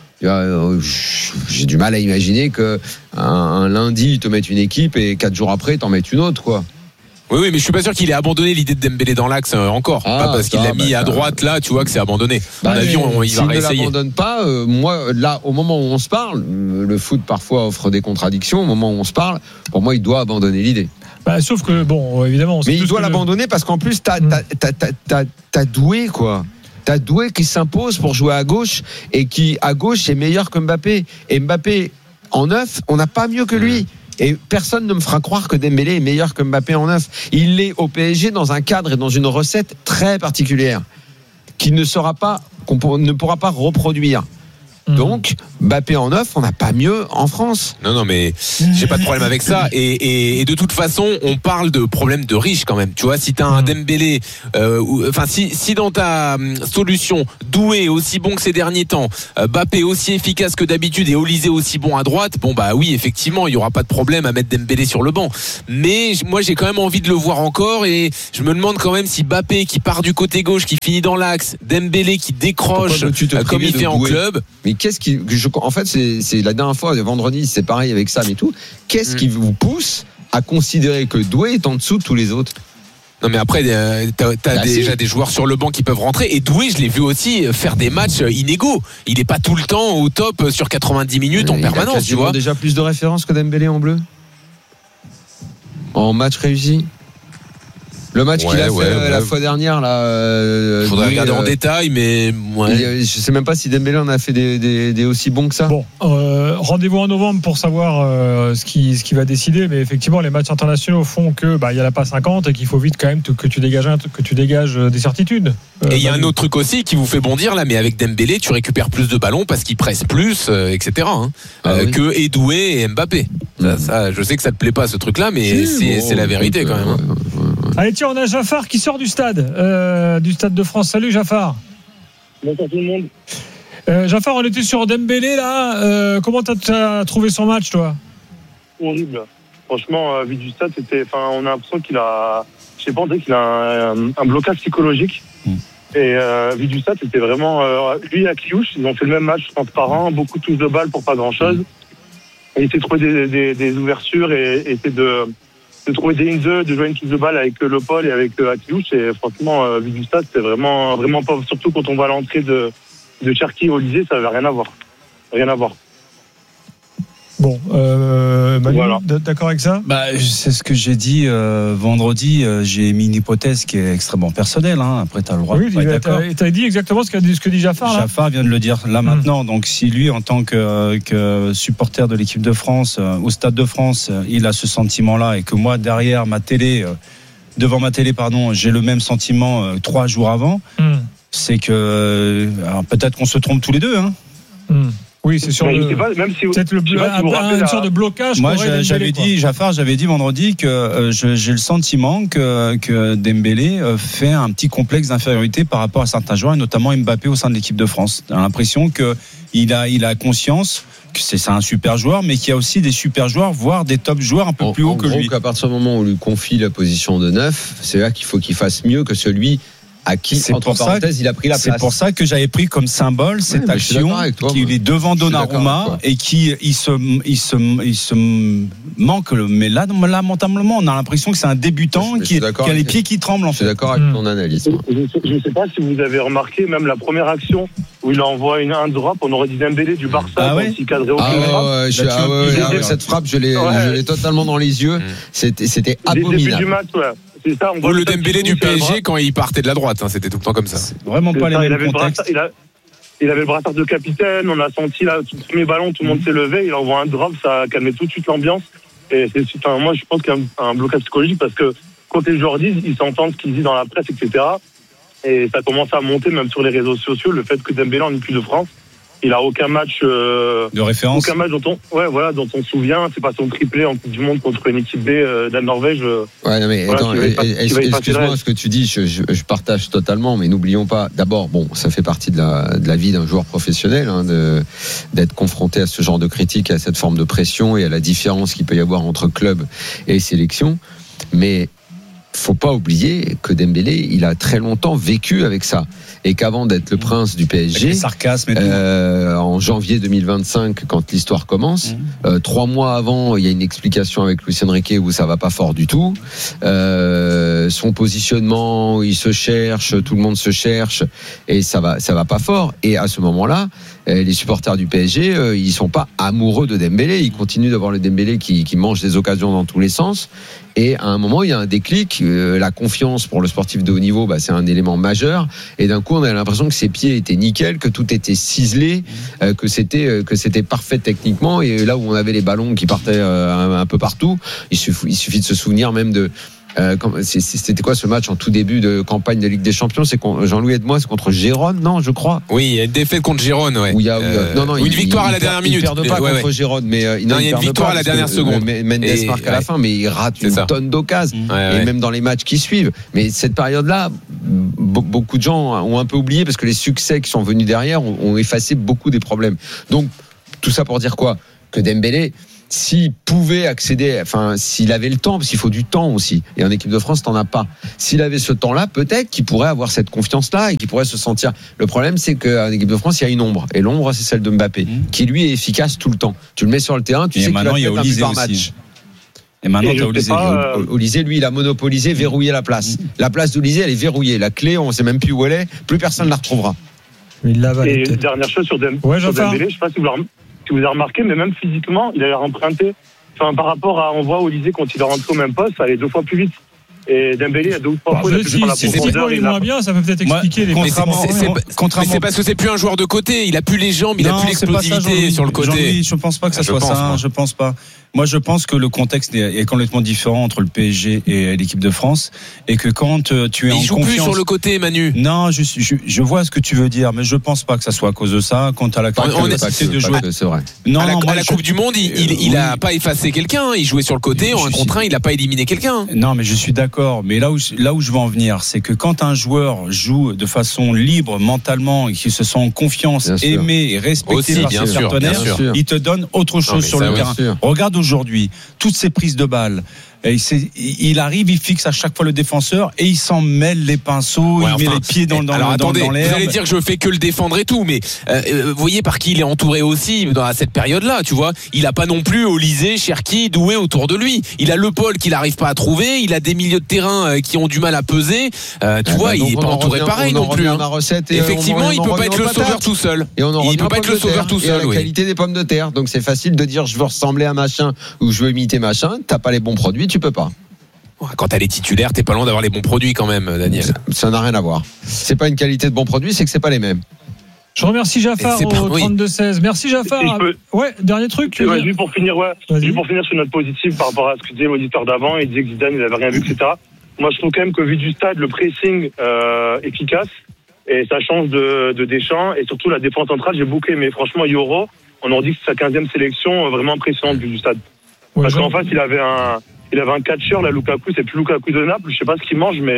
J'ai du mal à imaginer que un, un lundi ils te mettent une équipe et quatre jours après t'en mettent une autre, quoi. Oui, oui, mais je suis pas sûr qu'il ait abandonné l'idée de Dembélé dans l'axe euh, encore. Ah, pas parce ça, qu'il l'a bah, mis à droite là, tu vois que c'est abandonné. Bah, à mon avis, on, il va réessayer. S'il ne l'abandonne pas, euh, moi, là, au moment où on se parle, le foot parfois offre des contradictions. Au moment où on se parle, pour moi, il doit abandonner l'idée. Bah, sauf que, bon, évidemment. Mais il doit l'abandonner le... parce qu'en plus, t'as, t'as, t'as, t'as, t'as, t'as doué, quoi. T'as Doué qui s'impose pour jouer à gauche et qui, à gauche, est meilleur que Mbappé. Et Mbappé, en neuf, on n'a pas mieux que lui. Et personne ne me fera croire que Dembélé est meilleur que Mbappé en neuf. Il est au P S G dans un cadre et dans une recette très particulière qui ne sera pas, qu'on ne pourra pas reproduire. Donc, Mbappé en neuf, on n'a pas mieux en France. Non, non, mais j'ai pas de problème avec ça. Et, et, et de toute façon, on parle de problème de riches quand même. Tu vois, si t'as un Dembélé, euh, enfin, si, si dans ta solution, Doué aussi bon que ces derniers temps, euh, Mbappé aussi efficace que d'habitude et Olysée aussi bon à droite, bon bah oui, effectivement, il y aura pas de problème à mettre Dembélé sur le banc. Mais moi, j'ai quand même envie de le voir encore et je me demande quand même si Mbappé qui part du côté gauche, qui finit dans l'axe, Dembélé qui décroche euh, comme il fait en club. Mais qu'est-ce qui, je, en fait, c'est, c'est la dernière fois, vendredi, c'est pareil avec Sam et tout. Qu'est-ce mmh. qui vous pousse à considérer que Doué est en dessous de tous les autres? Non mais après euh, t'as, t'as bah déjà si. des joueurs sur le banc qui peuvent rentrer et Doué je l'ai vu aussi faire des matchs inégaux. Il n'est pas tout le temps au top sur quatre-vingt-dix minutes en permanence. Tu vois déjà plus de références que Dembélé en bleu en match réussi. Le match ouais, qu'il a ouais, fait ouais. la fois dernière là. Euh, Faudrait Doué, regarder euh, en détail, mais ouais. je sais même pas si Dembélé en a fait des, des, des aussi bons que ça. Bon, euh, rendez-vous en novembre pour savoir euh, ce qui ce qui va décider, mais effectivement les matchs internationaux font que bah il y a la pas cinquante et qu'il faut vite quand même que tu dégages un, que tu dégages des certitudes. Euh, et il y a un autre truc aussi qui vous fait bondir là, mais avec Dembélé tu récupères plus de ballons parce qu'il presse plus, euh, et cetera. Hein, ah, euh, oui. Que Edoué et Mbappé. Mmh. Ça, ça, je sais que ça te plaît pas ce truc-là, mais si, c'est, bon, c'est la vérité quand même. Ouais, ouais, ouais. Allez tiens, on a Jaffar qui sort du stade, euh, du stade de France. Salut Jaffar. Bonjour tout le monde. Euh, Jaffar, on était sur Dembélé là. Euh, comment t'as, t'as trouvé son match toi? Horrible. Franchement, euh, vu du stade, c'était, enfin, on a l'impression qu'il a, je sais pas, on dirait qu'il a un, un blocage psychologique. Mm. Et euh, vu du stade, c'était vraiment euh, lui et Akliouche, ils ont fait le même match transparent, beaucoup de touches de balle pour pas grand chose. Mm. Et essayer de trouver des, des, des ouvertures et essayer de de trouver des in-the, de jouer une touche de balle avec Le Paul et avec euh, Akliouche. Et franchement, euh, vu du stade, c'était vraiment, vraiment pas, surtout quand on va à l'entrée de, de Cherki et Olysée, ça n'avait rien à voir. Rien à voir. Bon, euh, Manu, voilà. D'accord avec ça? Bah, c'est ce que j'ai dit euh, vendredi. Euh, j'ai mis une hypothèse qui est extrêmement personnelle. Hein. Après, tu as le droit oui, de pas être d'accord. Tu as dit exactement ce, ce que dit Jaffar. Là. Jaffar vient de le dire là maintenant. Mmh. Donc, si lui, en tant que, que supporter de l'équipe de France, euh, au Stade de France, euh, il a ce sentiment-là et que moi, derrière ma télé, euh, devant ma télé, pardon, j'ai le même sentiment euh, trois jours avant, mmh. c'est que euh, alors, peut-être qu'on se trompe tous les deux. Hein. Mmh. Oui, c'est sûr. Le, pas, même si vous, peut-être le, pas si un, une sorte de blocage. Moi, j'avais dit, Jaffar, j'avais dit vendredi que euh, je, j'ai le sentiment que, que Dembélé euh, fait un petit complexe d'infériorité par rapport à certains joueurs, et notamment Mbappé au sein de l'équipe de France. J'ai l'impression que il a, il a conscience que c'est, c'est un super joueur, mais qu'il y a aussi des super joueurs, voire des top joueurs un peu en, plus haut en que gros, lui. Qu'à partir du moment où on lui confie la position de neuf, c'est là qu'il faut qu'il fasse mieux que celui à qui, c'est entre parenthèses, ça, il a pris la place. C'est pour ça que j'avais pris comme symbole cette ouais, action toi, qui est devant Donnarumma et qui il se, il se, il se manque. Mais là, lamentablement, on a l'impression que c'est un débutant je, je qui, qui a les pieds qui tremblent. En je suis fait. D'accord avec mmh. ton analyse. Je ne sais pas si vous avez remarqué, même la première action où il envoie une un drop, on aurait dit Dembélé du Barça ah ouais s'il cadrait aucune ah ouais, frappe. Ouais, je, ah ouais, ouais, ouais, cette frappe, je l'ai, ouais. je l'ai totalement dans les yeux. Mmh. C'était, c'était abominable. Dès le début du match, ouais. C'est ça, on Ou le Dembélé du P S G quand il partait de la droite, hein, c'était tout le temps comme ça. C'est vraiment pas ça, les mêmes contextes. Il, a, il avait le brassard de capitaine, on a senti là, tout le premier ballon, tout le monde s'est levé, il envoie un drop, ça a calmé tout de suite l'ambiance. Et c'est, enfin, moi, je pense qu'il y a un, un blocage psychologique parce que quand les joueurs disent, ils s'entendent ce qu'ils disent dans la presse, et cetera. Et ça commence à monter même sur les réseaux sociaux, le fait que Dembélé en équipe de France, il a aucun match euh, de référence, aucun match dont on, ouais, voilà, dont on se souvient. C'est pas son triplé en Coupe du Monde contre une équipe B euh, de la Norvège. Euh, ouais, non mais voilà, attends, excuse-moi, ce que tu dis, je, je, je partage totalement, mais n'oublions pas. D'abord, bon, ça fait partie de la de la vie d'un joueur professionnel, hein, de d'être confronté à ce genre de critiques, à cette forme de pression et à la différence qu'il peut y avoir entre club et sélection. Mais faut pas oublier que Dembélé, il a très longtemps vécu avec ça. Et qu'avant d'être le prince du P S G, sarcasme et tout. Euh, en janvier deux mille vingt-cinq, quand l'histoire commence, mmh. euh, trois mois avant, il y a une explication avec Luis Enrique où ça va pas fort du tout. Euh, son positionnement, il se cherche, tout le monde se cherche, et ça va, ça va pas fort. Et à ce moment-là, les supporters du P S G, euh, ils sont pas amoureux de Dembélé. Ils continuent d'avoir le Dembélé qui, qui mange des occasions dans tous les sens. Et à un moment, il y a un déclic. Euh, la confiance pour le sportif de haut niveau, bah, c'est un élément majeur. Et d'un coup, on a l'impression que ses pieds étaient nickel, que tout était ciselé, euh, que c'était euh, que c'était parfait techniquement. Et là où on avait les ballons qui partaient euh, un, un peu partout, il suffit, il suffit de se souvenir même de Euh, c'était quoi ce match en tout début de campagne de Ligue des Champions? C'est Jean-Louis aide-moi, c'est contre Gérone, non, je crois. Oui, il y a une défaite contre Gérone, ouais. Où il y a, où il y a, euh, non, non, une il, victoire il, à la dernière minute. Il perd pas ouais, contre ouais. Gérone, mais euh, non, il y a une victoire à la dernière seconde. Mendes et, marque à la ouais. fin, mais il rate c'est une ça. tonne d'occasions. Ouais, et ouais. même dans les matchs qui suivent. Mais cette période-là, beaucoup de gens ont un peu oublié parce que les succès qui sont venus derrière ont, ont effacé beaucoup des problèmes. Donc tout ça pour dire quoi? Que Dembélé, s'il pouvait accéder, enfin, s'il avait le temps, parce qu'il faut du temps aussi, et en équipe de France, t'en as pas. S'il avait ce temps-là, peut-être qu'il pourrait avoir cette confiance-là et qu'il pourrait se sentir. Le problème, c'est qu'en équipe de France, il y a une ombre. Et l'ombre, c'est celle de Mbappé, mmh. qui lui est efficace tout le temps. Tu le mets sur le terrain, tu et sais qu'il va mettre un but par match. Et maintenant, t'as Olysée. Euh... Olysée, lui, il a monopolisé, verrouillé la place. Mmh. La place d'Olysée, elle est verrouillée. La clé, on sait même plus où elle est. Plus personne ne la retrouvera. Il l'a et une dernière chose sur, Dem- ouais, sur Dembélé, je sais pas si vous l'avez Si vous avez remarqué, mais même physiquement, il a l'air emprunté. Enfin, par rapport à, on voit Olysée quand il est rentré au même poste, ça allait deux fois plus vite. Et Dembélé a deux ou trois fois. Si, si physiquement il est moins bien, ça peut peut-être expliquer les. Contrairement, c'est, c'est, c'est, contrairement... c'est parce que c'est plus un joueur de côté. Il a plus les jambes, il non, a plus l'explosivité ça, sur le côté. Jean-Louis, je pense pas que ça je soit pense, ça. moi. Je pense pas. Moi, je pense que le contexte est complètement différent entre le P S G et l'équipe de France, et que quand tu es mais en il joue confiance, plus sur le côté, Manu. Non, je, je, je vois ce que tu veux dire, mais je pense pas que ça soit à cause de ça. Quant à la capacité de jouer, c'est vrai. Non, à la, non, à la je... Coupe du Monde, il, il, il a oui. pas effacé quelqu'un. Il jouait sur le côté en un contre un. Il a pas éliminé quelqu'un. Non, mais je suis d'accord. Mais là où là où je veux en venir, c'est que quand un joueur joue de façon libre mentalement et qu'il se sent en confiance, bien aimé sûr. Et respecté Aussi, par ses partenaires, il te donne autre chose non, sur le terrain. Sûr. Regarde aujourd'hui. Toutes ces prises de balles, et il arrive, il fixe à chaque fois le défenseur et il s'en mêle les pinceaux, ouais, il enfin, met les pieds dans, dans, alors, dans, attendez, dans l'air. Vous allez dire que je fais que le défendre et tout, mais euh, vous voyez par qui il est entouré aussi dans cette période-là, tu vois. Il a pas non plus Olysée, Cherki, Doué autour de lui. Il a Le Paul qu'il n'arrive pas à trouver, il a des milieux de terrain qui ont du mal à peser. Euh, tu eh vois, ben, il est pas entouré revient, pareil non plus. Hein. Recette et effectivement, on, il on peut pas être le sauveur tout seul. Et on il peut pas être le sauveur tout seul. La qualité des pommes de terre, donc c'est facile de dire je veux ressembler à machin ou je veux imiter machin. T'as pas les bons produits, tu peux pas. Quand t'as les titulaires, t'es pas loin d'avoir les bons produits quand même, Daniel. Ça n'a rien à voir. C'est pas une qualité de bons produits, c'est que c'est pas les mêmes. Je remercie Jaffar au pas, oui. trente-deux seize. Merci Jaffar. Peux... Ouais, dernier truc. Tu ouais, juste pour finir, ouais. Juste pour finir sur une note positive par rapport à ce que disait l'auditeur d'avant, il disait que Zidane il avait rien vu, et cetera. Moi, je trouve quand même que vu du stade, le pressing euh, efficace et ça change de, de Deschamps et surtout la défense centrale, j'ai beaucoup aimé. Franchement, Yoro, on aurait dit que c'est sa quinzième sélection, vraiment impressionnante vu du stade. Ouais, Parce qu'en face, il avait un Il avait un catcheur, là, Lukaku, c'est plus Lukaku de Naples, je sais pas ce qu'il mange, mais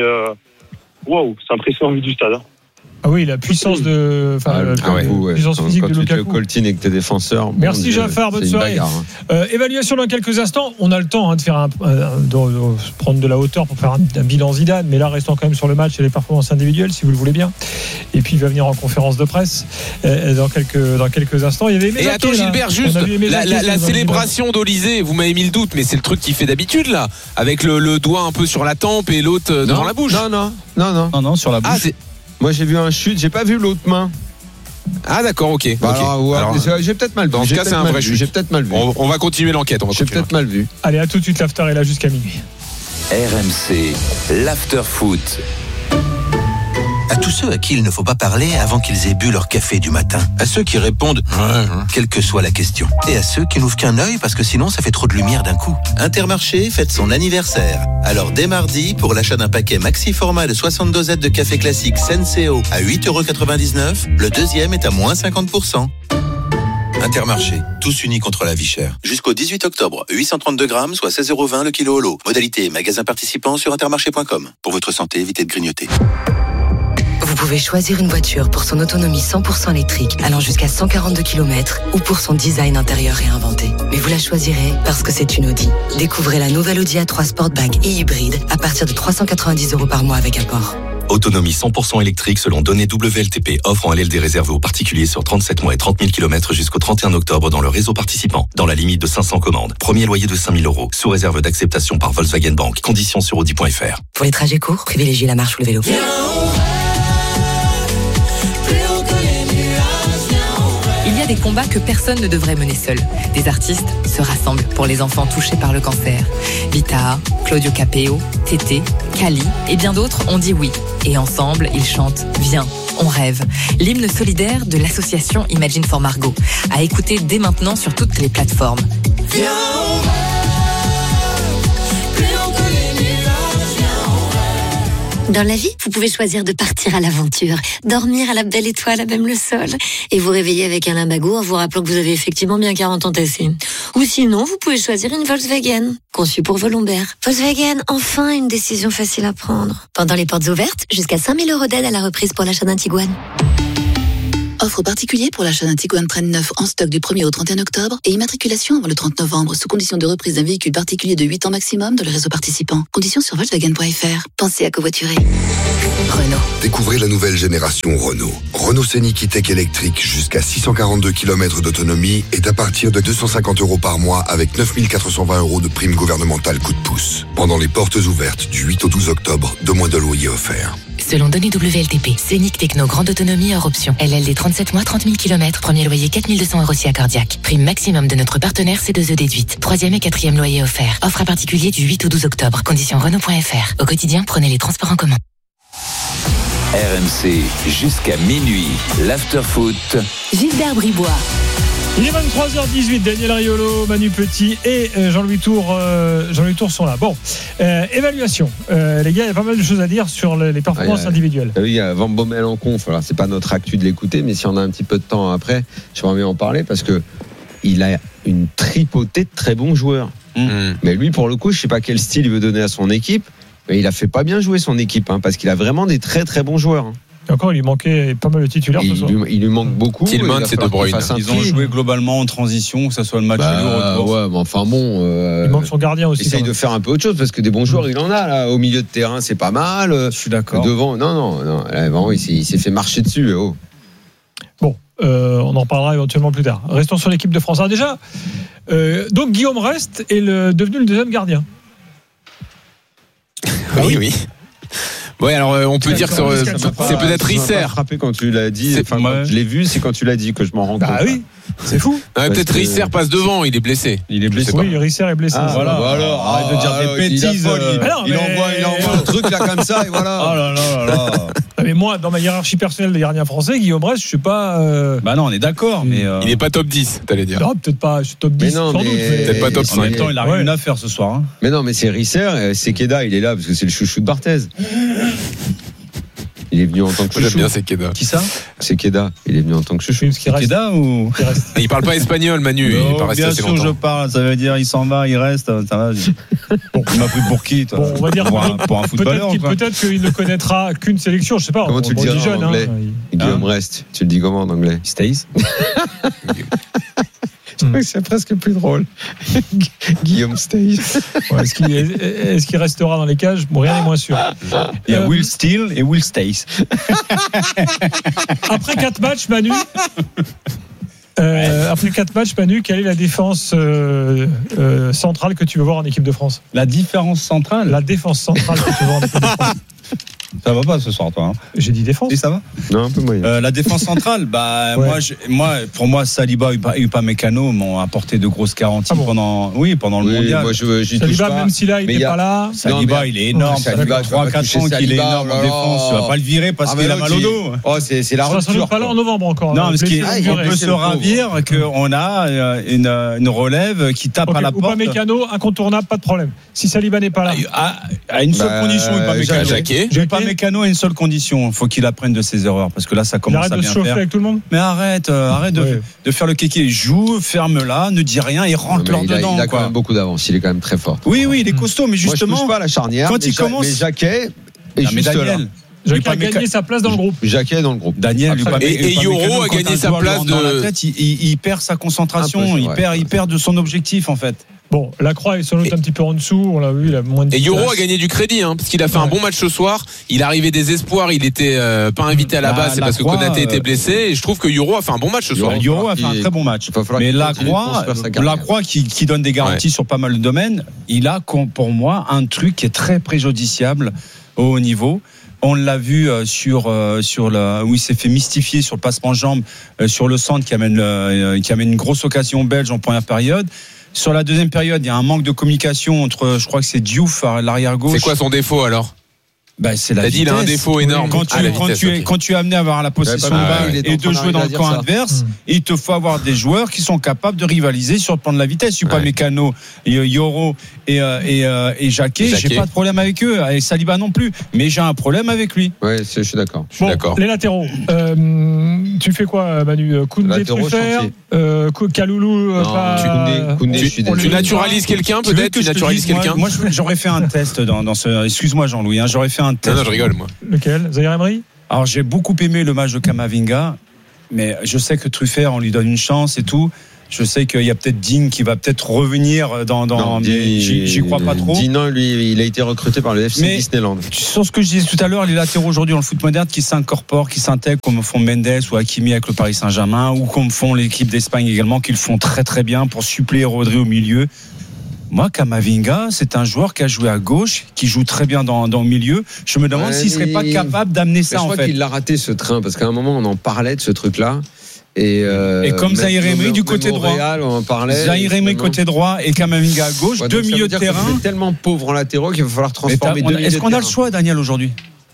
waouh, wow, c'est impressionnant vu du stade. Hein. Ah oui, la puissance de, enfin, ah, ah ouais, ouais. puissance quand, physique quand de Lukaku. Quand tu te coltines et que t'es défenseur. Bon, merci Jaffar, bonne soirée. Bagarre, hein. euh, évaluation dans quelques instants. On a le temps hein, de faire un, un, de, de prendre de la hauteur pour faire un, un bilan Zidane, mais là restons quand même sur le match et les performances individuelles, si vous le voulez bien. Et puis il va venir en conférence de presse euh, dans quelques dans quelques instants. Il y avait Mézaké, et attends Gilbert, là. Juste la, la, la célébration d'Olysée. Vous m'avez mis le doute, mais c'est le truc qu'il fait d'habitude là, avec le, le doigt un peu sur la tempe et l'autre non, devant la bouche. Non non non non non non sur la bouche. Ah, c'est... Moi j'ai vu un chute, j'ai pas vu l'autre main. Ah d'accord, ok. Bah, okay. Alors, ouais, alors, j'ai peut-être mal vu. Dans ce cas, c'est un vrai chute. J'ai peut-être mal vu. On, on va continuer l'enquête. On va j'ai peut-être mal vu. Allez, à tout de suite. L'after est là jusqu'à minuit. R M C, l'after foot. À tous ceux à qui il ne faut pas parler avant qu'ils aient bu leur café du matin. À ceux qui répondent « quelle que soit la question ». Et à ceux qui n'ouvrent qu'un œil parce que sinon ça fait trop de lumière d'un coup. Intermarché fête son anniversaire. Alors dès mardi, pour l'achat d'un paquet maxi format de soixante dosettes de café classique Senseo à huit euros quatre-vingt-dix-neuf, le deuxième est à moins cinquante pour cent. Intermarché, tous unis contre la vie chère. Jusqu'au dix-huit octobre, huit cent trente-deux grammes, soit seize euros vingt le kilo au lot. Modalité magasin participant sur intermarché point com. Pour votre santé, évitez de grignoter. Vous pouvez choisir une voiture pour son autonomie cent pour cent électrique, allant jusqu'à cent quarante-deux kilomètres, ou pour son design intérieur réinventé. Mais vous la choisirez parce que c'est une Audi. Découvrez la nouvelle Audi A trois Sportback et hybride à partir de trois cent quatre-vingt-dix euros par mois avec apport. Autonomie cent pour cent électrique selon données W L T P, offre en L L D réservé aux particuliers sur trente-sept mois et trente mille kilomètres jusqu'au trente et un octobre dans le réseau participant, dans la limite de cinq cents commandes. Premier loyer de cinq mille euros, sous réserve d'acceptation par Volkswagen Bank. Conditions sur audi point f r. Pour les trajets courts, privilégiez la marche ou le vélo. Il y a des combat que personne ne devrait mener seul. Des artistes se rassemblent pour les enfants touchés par le cancer. Vita, Claudio Capeo, Tété, Kali et bien d'autres ont dit oui. Et ensemble, ils chantent « Viens, on rêve ». L'hymne solidaire de l'association Imagine for Margot. À écouter dès maintenant sur toutes les plateformes. Viens, on rêve. Dans la vie, vous pouvez choisir de partir à l'aventure, dormir à la belle étoile à même le sol, et vous réveiller avec un lumbago en vous rappelant que vous avez effectivement bien quarante ans tassés. Ou sinon, vous pouvez choisir une Volkswagen, conçue pour vos lombaires. Volkswagen, enfin une décision facile à prendre. Pendant les portes ouvertes, jusqu'à cinq mille euros d'aide à la reprise pour l'achat d'un Tiguan. Offre particulier pour l'achat d'un Tiguan Train neuf en stock du premier au trente et un octobre et immatriculation avant le trente novembre sous condition de reprise d'un véhicule particulier de huit ans maximum dans le réseau participant. Conditions sur Volkswagen point F R. Pensez à covoiturer. Renault. Découvrez la nouvelle génération Renault. Renault Scénic E-Tech électrique jusqu'à six cent quarante-deux kilomètres d'autonomie est à partir de deux cent cinquante euros par mois avec neuf mille quatre cent vingt euros de prime gouvernementale coup de pouce. Pendant les portes ouvertes du huit au douze octobre, deux mois de loyer offerts. Selon données W L T P, Scénic Techno grande autonomie hors option. L L D trente-sept mois, trente mille kilomètres, premier loyer quatre mille deux cents euros si accordiaque. Prime maximum de notre partenaire C deux E déduite. Troisième et quatrième loyer offert. Offre à particulier du huit au douze octobre. Conditions Renault point F R. Au quotidien, prenez les transports en commun. R M C jusqu'à minuit. L'after-foot. Gilbert Bribois. Il est vingt-trois heures dix-huit, Daniel Riolo, Manu Petit et Jean-Louis Tour, euh, Jean-Louis Tour sont là. Bon, euh, évaluation. Euh, les gars, il y a pas mal de choses à dire sur les performances ah, individuelles. Oui, il y a Van Bommel en conf. Alors, c'est pas notre actu de l'écouter, mais si on a un petit peu de temps après, j'aimerais bien en parler parce que il a une tripotée de très bons joueurs. Mmh. Mais lui, pour le coup, je sais pas quel style il veut donner à son équipe, mais il a fait pas bien jouer son équipe, hein, parce qu'il a vraiment des très très bons joueurs. Hein. Et encore, il lui manquait pas mal de titulaires ce soir. Il, il lui manque beaucoup. Tillman, c'est De Bruyne. Ils ont joué globalement en transition, que ce soit le match bah, aller ou retour. Ouais, mais enfin bon. Euh, il manque son gardien aussi. Essaye de faire un peu autre chose parce que des bons joueurs, mmh. il en a là. Au milieu de terrain, c'est pas mal. Je suis d'accord. Devant, non, non, non. Là, vraiment, il s'est, il s'est fait marcher dessus. Oh. Bon, euh, on en parlera éventuellement plus tard. Restons sur l'équipe de France. Alors déjà, euh, donc Guillaume Rest est le, devenu le deuxième gardien. Ah oui, oui. Ouais, alors euh, on peut dire que c'est, c'est peut-être Risser. Frappé quand tu l'as dit. Enfin, ouais. Je l'ai vu, c'est quand tu l'as dit que je m'en rends compte. Ah oui, c'est fou. Non, peut-être que... Risser passe devant, il est blessé. Il est blessé. Oui, Risser est blessé. Ah, voilà. Bah alors, arrête ah, de dire ah, des bêtises. Euh, il, non, il, mais... envoie, il envoie un truc là comme ça et voilà. Oh là là là là. Mais moi, dans ma hiérarchie personnelle des gardiens français, Guillaume Rest, je suis pas. Euh... Bah non, on est d'accord, mais euh... il n'est pas top dix, t'allais dire. Non, peut-être pas. Je suis top dix. Mais non, sans mais... doute. Mais... Peut-être pas top cinq. En même temps, il a rien à faire ce soir. Hein. Mais non, mais c'est Risser, c'est Keda, il est là parce que c'est le chouchou de Barthez. Il est venu en tant que chouchou. J'aime bien, c'est Keda. Qui ça? C'est Keda. Il est venu en tant que chouchou. C'est Keda ou il parle pas espagnol, Manu. Non, il peut rester bien assez sûr, longtemps. je parle. Ça veut dire il s'en va, il reste. Ça va. Bon, il m'a pris pour qui, toi? Bon, on va dire pour un, pour un footballeur. Peut-être, qu'il, peut-être qu'il ne connaîtra qu'une sélection. Je sais pas. Comment tu le dis en anglais? Hein. Guillaume Rest. Tu le dis comment en anglais? Stays. C'est presque plus drôle. Guillaume Stays. Ouais, est-ce, qu'il, est-ce qu'il restera dans les cages? Bon, rien n'est moins sûr. Il y a euh, Will Steele et Will Stays. Après quatre matchs, Manu. Euh, après quatre matchs, Manu, quelle est la défense euh, euh, centrale que tu veux voir en équipe de France? La différence centrale? La défense centrale que tu veux voir en équipe de France. Ça va pas ce soir, toi, hein? J'ai dit défense. Et ça va? Non, un peu moyen. Euh, la défense centrale, bah ouais. moi, je, moi, pour moi, Saliba et Upamecano m'ont apporté de grosses garanties ah bon. pendant, oui, pendant le oui, mondial. Moi, je, j'y Saliba, touche pas. même si là, il n'est pas là. Saliba, non, mais... il est énorme. Oh, Saliba, trois quatre ans qu'il est énorme en défense. Tu vas pas le virer parce ah, qu'il a mal au dos. Oh, c'est, c'est la rupture. Il ne sera pas là en novembre encore. Non, parce qu'on peut se ravir qu'on a une, une relève qui tape okay, à la porte. Upamecano, incontournable, pas de problème. Si Saliba n'est pas là. À une seule condition, Upamecano a une seule condition. Il faut qu'il apprenne de ses erreurs parce que là ça commence à bien faire. Arrête de se chauffer avec tout le monde. Mais arrête, euh, arrête de, ouais. de faire le kéké. Joue, ferme-la, ne dis rien et rentre leur dedans. Il a quoi. quand même beaucoup d'avance. Il est quand même très fort. Oui, oui, il est costaud, mais justement. Moi, je touche pas à la charnière. Quand il commence, mais Jacquet est juste là. Jacquet a gagné sa place dans le groupe. Jacquet est dans le groupe. Daniel, et Yoro a gagné sa place de. Il perd sa concentration, il perd, il perd de son objectif en fait. Bon, Lacroix est sans doute un petit peu en dessous, on l'a vu, il a moins de. Et Yoro a gagné du crédit, hein, parce qu'il a fait ouais. un bon match ce soir. Il arrivait des espoirs, il était euh, pas invité à la base, bah, c'est parce que Konaté euh... était blessé. Et je trouve que Yoro a fait un bon match ce soir. Yoro a fait un très bon match. Mais Lacroix, Lacroix qui, qui donne des garanties ouais. sur pas mal de domaines, il a pour moi un truc qui est très préjudiciable au haut niveau. On l'a vu euh, sur euh, sur le où il s'est fait mystifier sur le passement de jambes euh, sur le centre qui amène euh, qui amène une grosse occasion belge en première période. Sur la deuxième période, il y a un manque de communication entre, je crois que c'est Diouf à l'arrière gauche. C'est quoi son défaut alors? Bah, c'est la T'as dit, il a un défaut énorme. Quand tu, ah, quand, vitesse, tu es, okay. quand tu es amené à avoir la possession de ah, balle et de jouer dans le camp adverse, mmh. il te faut avoir des joueurs qui sont capables de rivaliser sur le plan de la vitesse. Je suis ouais. pas Mécano, Yoro et, et, et Jacquet. Jacquet. J'ai pas de problème avec eux. Et Saliba non plus. Mais j'ai un problème avec lui. Ouais, je suis d'accord. Bon, d'accord. Les latéraux. Euh, tu fais quoi, Manu? Koundé, Truffert, euh, Kaloulou, non, pas... Koundé, Koundé, tu, tu, tu naturalises quelqu'un peut-être? Tu naturalises quelqu'un? Moi, j'aurais fait un test dans, dans ce. Excuse-moi, Jean-Louis. Hein, j'aurais fait un test. Non, non, je rigole, moi. Lequel? Zaïre Emery? Alors, j'ai beaucoup aimé le match de Camavinga, mais je sais que Truffert, on lui donne une chance et tout. Je sais qu'il y a peut-être Digne qui va peut-être revenir dans. dans non, mais j'y, j'y crois pas trop. Digne, non, lui, il a été recruté par le F C mais Disneyland. Sur ce que je disais tout à l'heure, les latéraux aujourd'hui dans le foot moderne qui s'incorporent, qui s'intègrent, comme font Mendes ou Hakimi avec le Paris Saint-Germain, ou comme font l'équipe d'Espagne également, qui le font très très bien pour suppléer Rodri au milieu. Moi, Camavinga, c'est un joueur qui a joué à gauche, qui joue très bien dans, dans le milieu. Je me demande ouais, s'il serait pas capable d'amener ça, en fait. Je crois qu'il l'a raté, ce train, parce qu'à un moment, on en parlait de ce truc-là. Et, euh, et comme Zaïre Emery du côté droit. Real, on en parlait. Zaïre Emery côté droit et Camavinga à gauche, ouais, deux milieux de terrain. C'est tellement pauvre en latéraux qu'il va falloir transformer deux milieux de terrain. Est-ce qu'on a le choix, Daniel, aujourd'hui?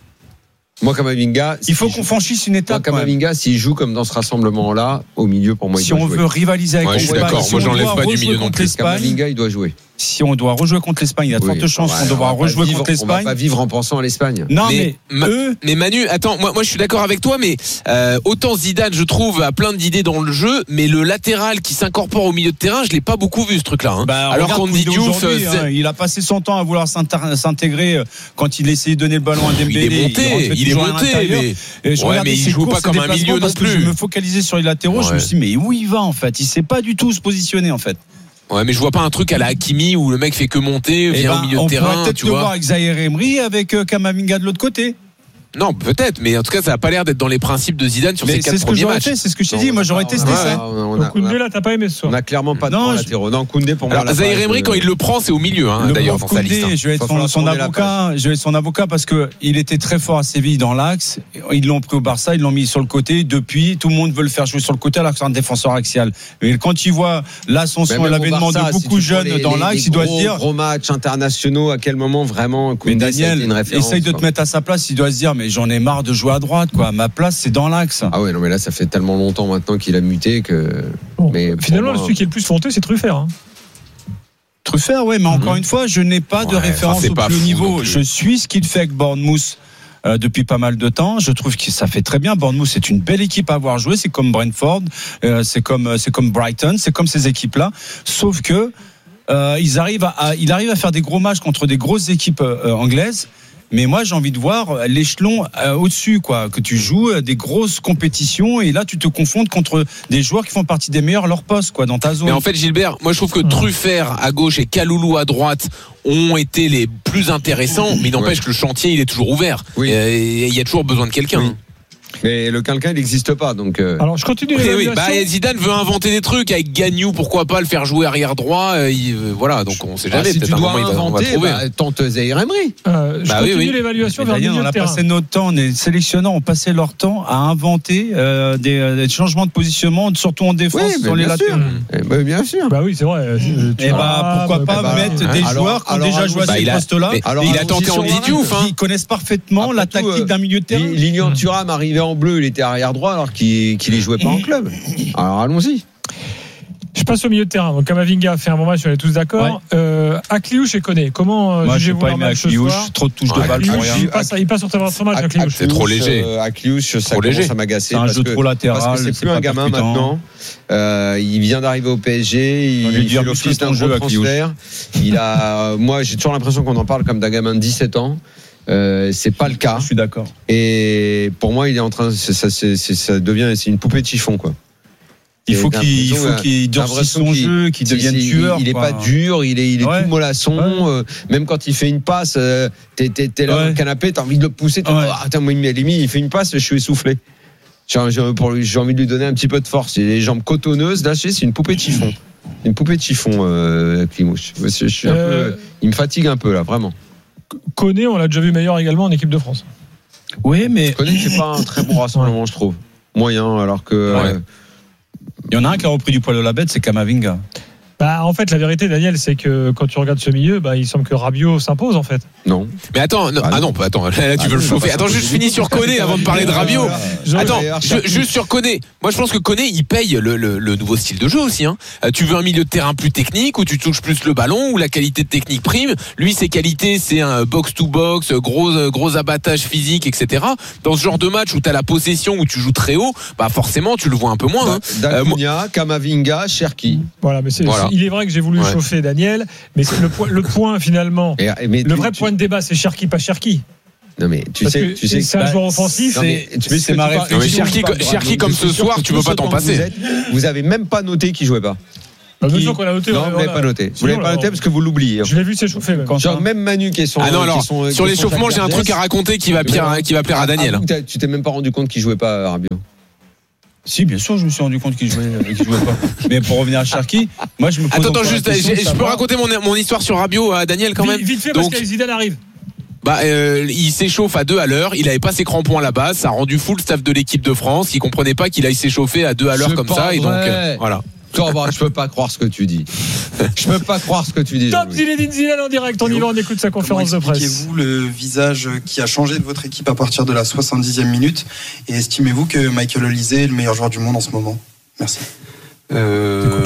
Moi, Camavinga, il faut qu'on franchisse une étape. Moi, Camavinga, s'il joue comme dans ce rassemblement-là, au milieu, pour moi, il si doit on jouer. veut rivaliser avec ouais, l'Espagne, d'accord. si moi, j'enlève pas du milieu non plus. Camavinga, il doit jouer. Si on doit rejouer contre l'Espagne, il y a de fortes oui, chances ouais, qu'on devra rejouer vivre, contre l'Espagne. On va pas vivre en pensant à l'Espagne. Non, mais, mais, ma, eux... mais Manu, attends, moi, moi je suis d'accord avec toi, mais euh, autant Zidane, je trouve, a plein d'idées dans le jeu, mais le latéral qui s'incorpore au milieu de terrain, je l'ai pas beaucoup vu ce truc-là. Hein. Bah, alors qu'on dit Diouf, hein, il a passé son temps à vouloir s'intégrer quand il essayait de donner le ballon à Dembélé. Il est monté, il, il est monté, mais, et ouais, mais il joue pas comme un milieu non plus. Je me focalisais sur les latéraux, je me suis dit mais où il va en fait? Il sait pas du tout se positionner en fait. Ouais, mais je vois pas un truc à la Hakimi où le mec fait que monter, vient ben, au milieu de terrain. On pourrait peut-être le voir avec Zaïre Emery, avec Camavinga de l'autre côté. Non, peut-être, mais en tout cas, ça n'a pas l'air d'être dans les principes de Zidane sur mais ces quatre premiers matchs. Fait, c'est ce que je t'ai dit. Moi, j'aurais testé ouais, ça. On a, a, Koundé, là, t'as pas aimé ce soir. On a clairement pas de non, latéraux. Non, Koundé pour moi. Zaïre Emery, quand il le prend, c'est au milieu, hein, d'ailleurs, dans sa liste. Hein. Je vais être son, son avocat. Je vais être son avocat parce que il était très fort à Séville dans l'axe. Ils l'ont pris au Barça, ils l'ont mis sur le côté. Depuis, tout le monde veut le faire jouer sur le côté alors que c'est un défenseur axial. Mais quand il voit l'ascension et l'avènement de beaucoup de jeunes dans l'axe, il doit se dire. Gros matchs internationaux. À quel moment vraiment Koundé c'est une référence? Essaye de te mettre à sa place. Il doit se dire, mais j'en ai marre de jouer à droite, quoi. Ma place, c'est dans l'axe. Ah ouais, non, mais là, ça fait tellement longtemps maintenant qu'il a muté que. Bon, mais finalement, moi... celui qui est le plus monté, c'est Truffert. Hein. Truffert, ouais, mais mmh. encore une fois, je n'ai pas de ouais, référence au plus haut niveau. Je suis ce qu'il fait avec Bournemouth euh, depuis pas mal de temps. Je trouve que ça fait très bien. Bournemouth, c'est une belle équipe à avoir joué. C'est comme Brentford, euh, c'est comme c'est comme Brighton, c'est comme ces équipes-là. Sauf que euh, ils arrivent à, à, il arrive à faire des gros matchs contre des grosses équipes euh, anglaises. Mais moi, j'ai envie de voir l'échelon euh, au-dessus, quoi, que tu joues euh, des grosses compétitions et là, tu te confrontes contre des joueurs qui font partie des meilleurs à leur poste, quoi, dans ta zone. Mais en fait, Gilbert, moi, je trouve que Truffert à gauche et Kaloulou à droite ont été les plus intéressants, mais il n'empêche ouais. que le chantier, il est toujours ouvert. Oui. Et il y a toujours besoin de quelqu'un. Oui. Mais le quelqu'un, il n'existe pas, donc. Euh... Alors, je continue. Oui, oui. Bah, Zidane veut inventer des trucs avec Gagnou, pourquoi pas le faire jouer arrière droit. Euh, il, euh, voilà, donc on sait jamais. Ah, si tu dois inventer, il va, bah, tente Zaïre Emery. Euh, je bah, continue oui, oui. l'évaluation vers le milieu de terrain. On a passé notre temps, les sélectionneurs ont passé leur temps à inventer euh, des, des changements de positionnement, surtout en défense oui, sur les latéraux. Eh ben, bien sûr. Bah oui, c'est vrai. Et bah pourquoi pas bah, mettre bah, des alors, joueurs qui ont déjà joué à ce poste-là. Il a tenté en Diouf. Ils connaissent parfaitement la tactique d'un milieu de terrain. Lilian Thuram arrivé en bleu, il était arrière droit alors qu'il qu'il y jouait pas en club. Alors allons-y. Je passe au milieu de terrain. Donc Camavinga a fait un bon match, on est tous d'accord. Ouais. Euh, Akliouche et Koné. Comment Moi, jugez-vous leur match ce soir? Trop de touches de balle. Il passe, il passe sur son match. Akliouche. C'est trop léger. Euh, Akliouche, ça commence à m'agacer. C'est un jeu trop latéral. Parce que c'est plus un gamin maintenant. Euh, il vient d'arriver au P S G. Il fait l'office d'un gros transfert. Il a, moi, j'ai toujours l'impression qu'on en parle comme d'un gamin de dix-sept ans. Euh, c'est pas le cas. Je suis d'accord. Et pour moi, il est en train, ça, ça, c'est, ça devient, c'est une poupée de chiffon, quoi. Il faut qu'il, il faut qu'il durcisse son qu'il, jeu, qu'il devienne il, tueur. Il, il est pas dur, il est, il est ouais. tout mollasson. Ouais. Euh, même quand il fait une passe, euh, t'es, t'es, t'es là ouais. dans le canapé, t'as envie de le pousser. T'es, ouais. oh, attends, moi, il fait une passe, je suis essoufflé. J'ai, j'ai, pour lui, j'ai envie de lui donner un petit peu de force. Il a les jambes cotonneuses, lâchées, c'est une poupée de chiffon. Une poupée de chiffon, euh, Klimouche. Je suis un euh... peu, il me fatigue un peu là, vraiment. Koné, on l'a déjà vu meilleur également en équipe de France. Oui, mais. Koné, c'est pas un très bon rassemblement, je trouve. Moyen, alors que. Ouais. Euh... Il y en a un qui a repris du poil de la bête, c'est Kamavinga. Bah, en fait, la vérité, Daniel, c'est que quand tu regardes ce milieu, bah, il semble que Rabiot s'impose, en fait. Non. Mais attends, non, ah, ah non, non, attends, là, tu ah veux non, le chauffer. Attends, juste finis sur Koné avant de parler de Rabiot. Attends, je, juste sur Koné. Moi, je pense que Koné, il paye le, le, le nouveau style de jeu aussi. Hein. Tu veux un milieu de terrain plus technique, où tu touches plus le ballon, où la qualité de technique prime. Lui, ses qualités, c'est un box-to-box, gros, gros abattage physique, et cetera. Dans ce genre de match où tu as la possession, où tu joues très haut, bah forcément, tu le vois un peu moins. Hein. Dacunia, euh, Kamavinga, Cherki. Voilà, mais c'est, voilà. Il est vrai que j'ai voulu ouais. chauffer Daniel, mais c'est le, le point finalement, et, mais le tu, vrai tu... point de débat, c'est Cherki, pas Cherki. Non mais tu Parce sais, que tu sais c'est un joueur offensif. Non, mais, tu sais, c'est ma réflexion. Cherki, Cherki comme ce soir, tu peux pas t'en passer. Vous, êtes, vous avez même pas noté qu'il jouait pas. Bah, bien sûr qu'on a noté. Non, vous l'avez pas noté. Vous l'avez pas noté parce que vous l'oubliez. Je l'ai vu s'échauffer. Même. Genre même Manu qui est son. Ah non alors. Sont, sur l'échauffement, j'ai un truc à raconter qui va plaire, qui va plaire à Daniel. Tu t'es même pas rendu compte qu'il jouait pas, Rabiot. Si, bien sûr, je me suis rendu compte qu'il jouait, qu'il jouait pas. Mais pour revenir à Cherki, moi je me pose. Attends, attends, juste, je peux raconter mon, mon histoire sur Rabiot à Daniel quand même. Vite fait parce que Zidane arrive. Bah, euh, il s'échauffe à deux à l'heure. Il avait pas ses crampons à la base. Ça a rendu fou le staff de l'équipe de France. Il comprenait pas qu'il aille s'échauffer à deux à l'heure comme ça. Et donc, euh, voilà. Bah, je peux pas croire ce que tu dis. Je peux pas croire ce que tu dis. Top Zinedine Zidane en direct. On y va, on écoute sa conférence de presse. Expliquez-vous le visage qui a changé de votre équipe à partir de la soixante-dixième minute et estimez-vous que Michael Olise est le meilleur joueur du monde en ce moment? Merci. Euh...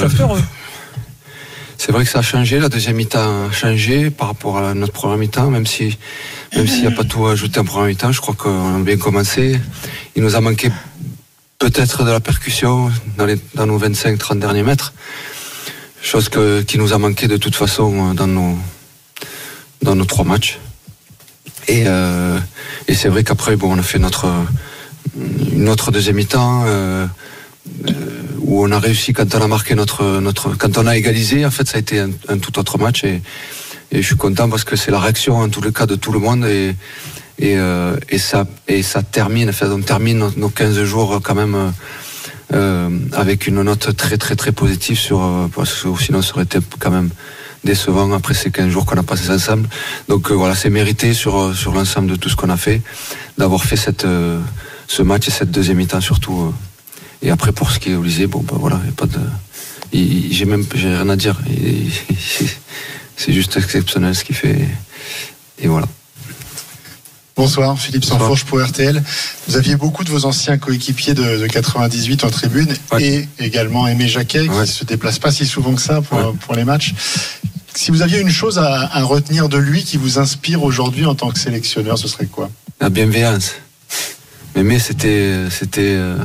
C'est vrai que ça a changé, la deuxième mi-temps a changé par rapport à notre première mi-temps, même si même s'il n'y a pas tout ajouté en première mi-temps, je crois qu'on a bien commencé. Il nous a manqué peut-être de la percussion dans, les, dans nos vingt-cinq trente derniers mètres, chose que, qui nous a manqué de toute façon dans nos, dans nos trois matchs. Et, euh, et c'est vrai qu'après, bon, on a fait notre, une autre deuxième mi-temps euh, euh, où on a réussi quand on a marqué notre, notre, quand on a égalisé. En fait, ça a été un, un tout autre match et, et je suis content parce que c'est la réaction en tous les cas de tout le monde et Et, euh, et, ça, et ça termine, enfin, on termine nos quinze jours quand même euh, avec une note très très très positive sur, euh, parce que sinon ça aurait été quand même décevant après ces quinze jours qu'on a passés ensemble. Donc euh, voilà, c'est mérité sur, sur l'ensemble de tout ce qu'on a fait, d'avoir fait cette, euh, ce match et cette deuxième mi-temps surtout. Euh, et après pour ce qui est Olise, bon ben voilà, y a pas de, y, y, j'ai même j'ai rien à dire. Y, y, c'est juste exceptionnel ce qu'il fait. Et voilà. Bonsoir, Philippe Sansfourche pour R T L. Vous aviez beaucoup de vos anciens coéquipiers de, de quatre-vingt-dix-huit en tribune ouais. et également Aimé Jacquet qui ne ouais. se déplace pas si souvent que ça pour, ouais. pour les matchs. Si vous aviez une chose à, à retenir de lui qui vous inspire aujourd'hui en tant que sélectionneur, ce serait quoi? La bienveillance. Aimé, c'était, c'était, euh,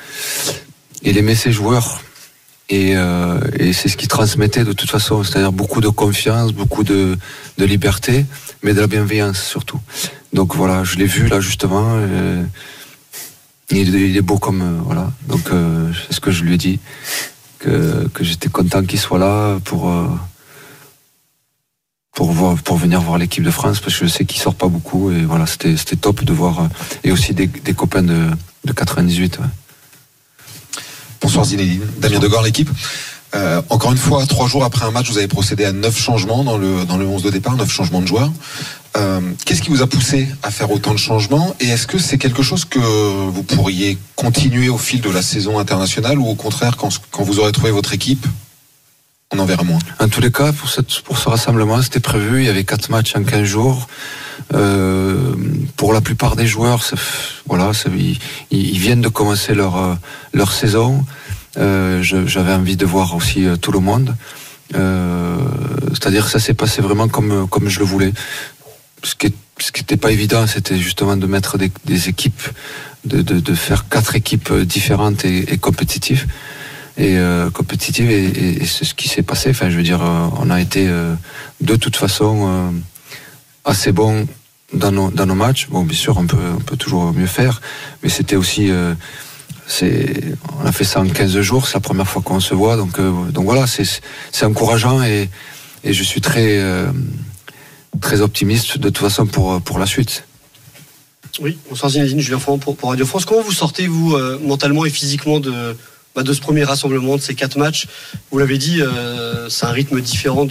il aimait ses joueurs et, euh, et c'est ce qu'il transmettait de toute façon, c'est-à-dire beaucoup de confiance, beaucoup de, de liberté, mais de la bienveillance surtout. Donc voilà, je l'ai vu là justement. Euh, il, il est beau comme euh, voilà. Donc euh, c'est ce que je lui ai dit que que j'étais content qu'il soit là pour euh, pour voir pour venir voir l'équipe de France parce que je sais qu'il sort pas beaucoup et voilà c'était c'était top de voir euh, et aussi des, des copains de de quatre-vingt-dix-huit. Ouais. Bonsoir Zinedine, Damien Degore, l'équipe. Euh, encore une fois, trois jours après un match, vous avez procédé à neuf changements dans le dans le onze de départ, neuf changements de joueurs. Euh, qu'est-ce qui vous a poussé à faire autant de changements et est-ce que c'est quelque chose que vous pourriez continuer au fil de la saison internationale ou au contraire quand, quand vous aurez trouvé votre équipe on en verra moins? En tous les cas pour, cette, pour ce rassemblement c'était prévu, il y avait quatre matchs en quinze jours. Euh, pour la plupart des joueurs c'est, voilà, c'est, ils, ils viennent de commencer leur, leur saison. Euh, je, j'avais envie de voir aussi euh, tout le monde. Euh, c'est-à-dire que ça s'est passé vraiment comme, comme je le voulais. Ce qui ce qui n'était pas évident, c'était justement de mettre des, des équipes, de, de, de faire quatre équipes différentes et, et compétitives. Et euh, compétitives et, et, et c'est ce qui s'est passé. Enfin, je veux dire, euh, on a été euh, de toute façon euh, assez bons dans nos, dans nos matchs. Bon, bien sûr, on peut, on peut toujours mieux faire, mais c'était aussi... Euh, C'est, on a fait ça en quinze jours, c'est la première fois qu'on se voit, donc, euh, donc voilà, c'est, c'est encourageant et, et je suis très, euh, très optimiste de toute façon pour, pour la suite. Oui, bonsoir Zinedine, Julien Fauran pour, pour Radio France. Comment vous sortez, vous, euh, mentalement et physiquement de, bah, de ce premier rassemblement, de ces quatre matchs? Vous l'avez dit, euh, c'est un rythme différent de,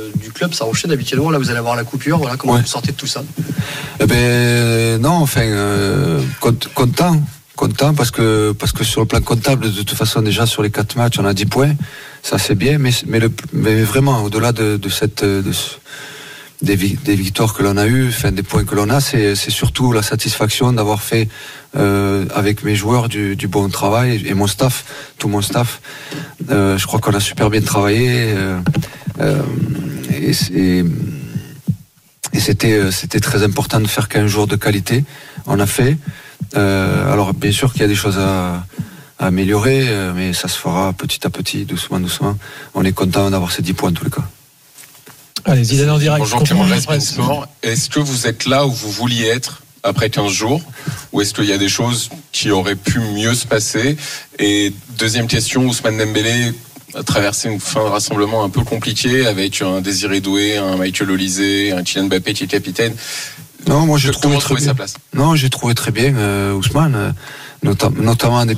du club, ça enchaîne habituellement. Là, vous allez avoir la coupure. Voilà, comment ouais. vous sortez de tout ça? Eh ben non, enfin euh, content, content parce que parce que sur le plan comptable, de toute façon déjà sur les quatre matchs, on a dix points, ça c'est bien, mais mais, le, mais vraiment au-delà de, de cette de ce, Des, des victoires que l'on a eues, enfin des points que l'on a, c'est, c'est surtout la satisfaction d'avoir fait euh, avec mes joueurs du, du bon travail et mon staff, tout mon staff. Euh, je crois qu'on a super bien travaillé euh, euh, et, et, et c'était, c'était très important de faire quinze jours de qualité. On a fait. Euh, alors bien sûr qu'il y a des choses à, à améliorer, mais ça se fera petit à petit, doucement, doucement. On est content d'avoir ces dix points en tous les cas. Allez, Zidane en direct. Bonjour, Clément Sport. Est-ce que vous êtes là où vous vouliez être après quinze jours, ou est-ce qu'il y a des choses qui auraient pu mieux se passer? Et deuxième question, Ousmane Dembélé a traversé une fin de rassemblement un peu compliquée avec un Désiré Doué, un Michael Olise, un Kylian Mbappé qui est capitaine. Non, moi j'ai trouvé Comment très trouver bien. sa place? Non, j'ai trouvé très bien euh, Ousmane, euh, notam- notamment des,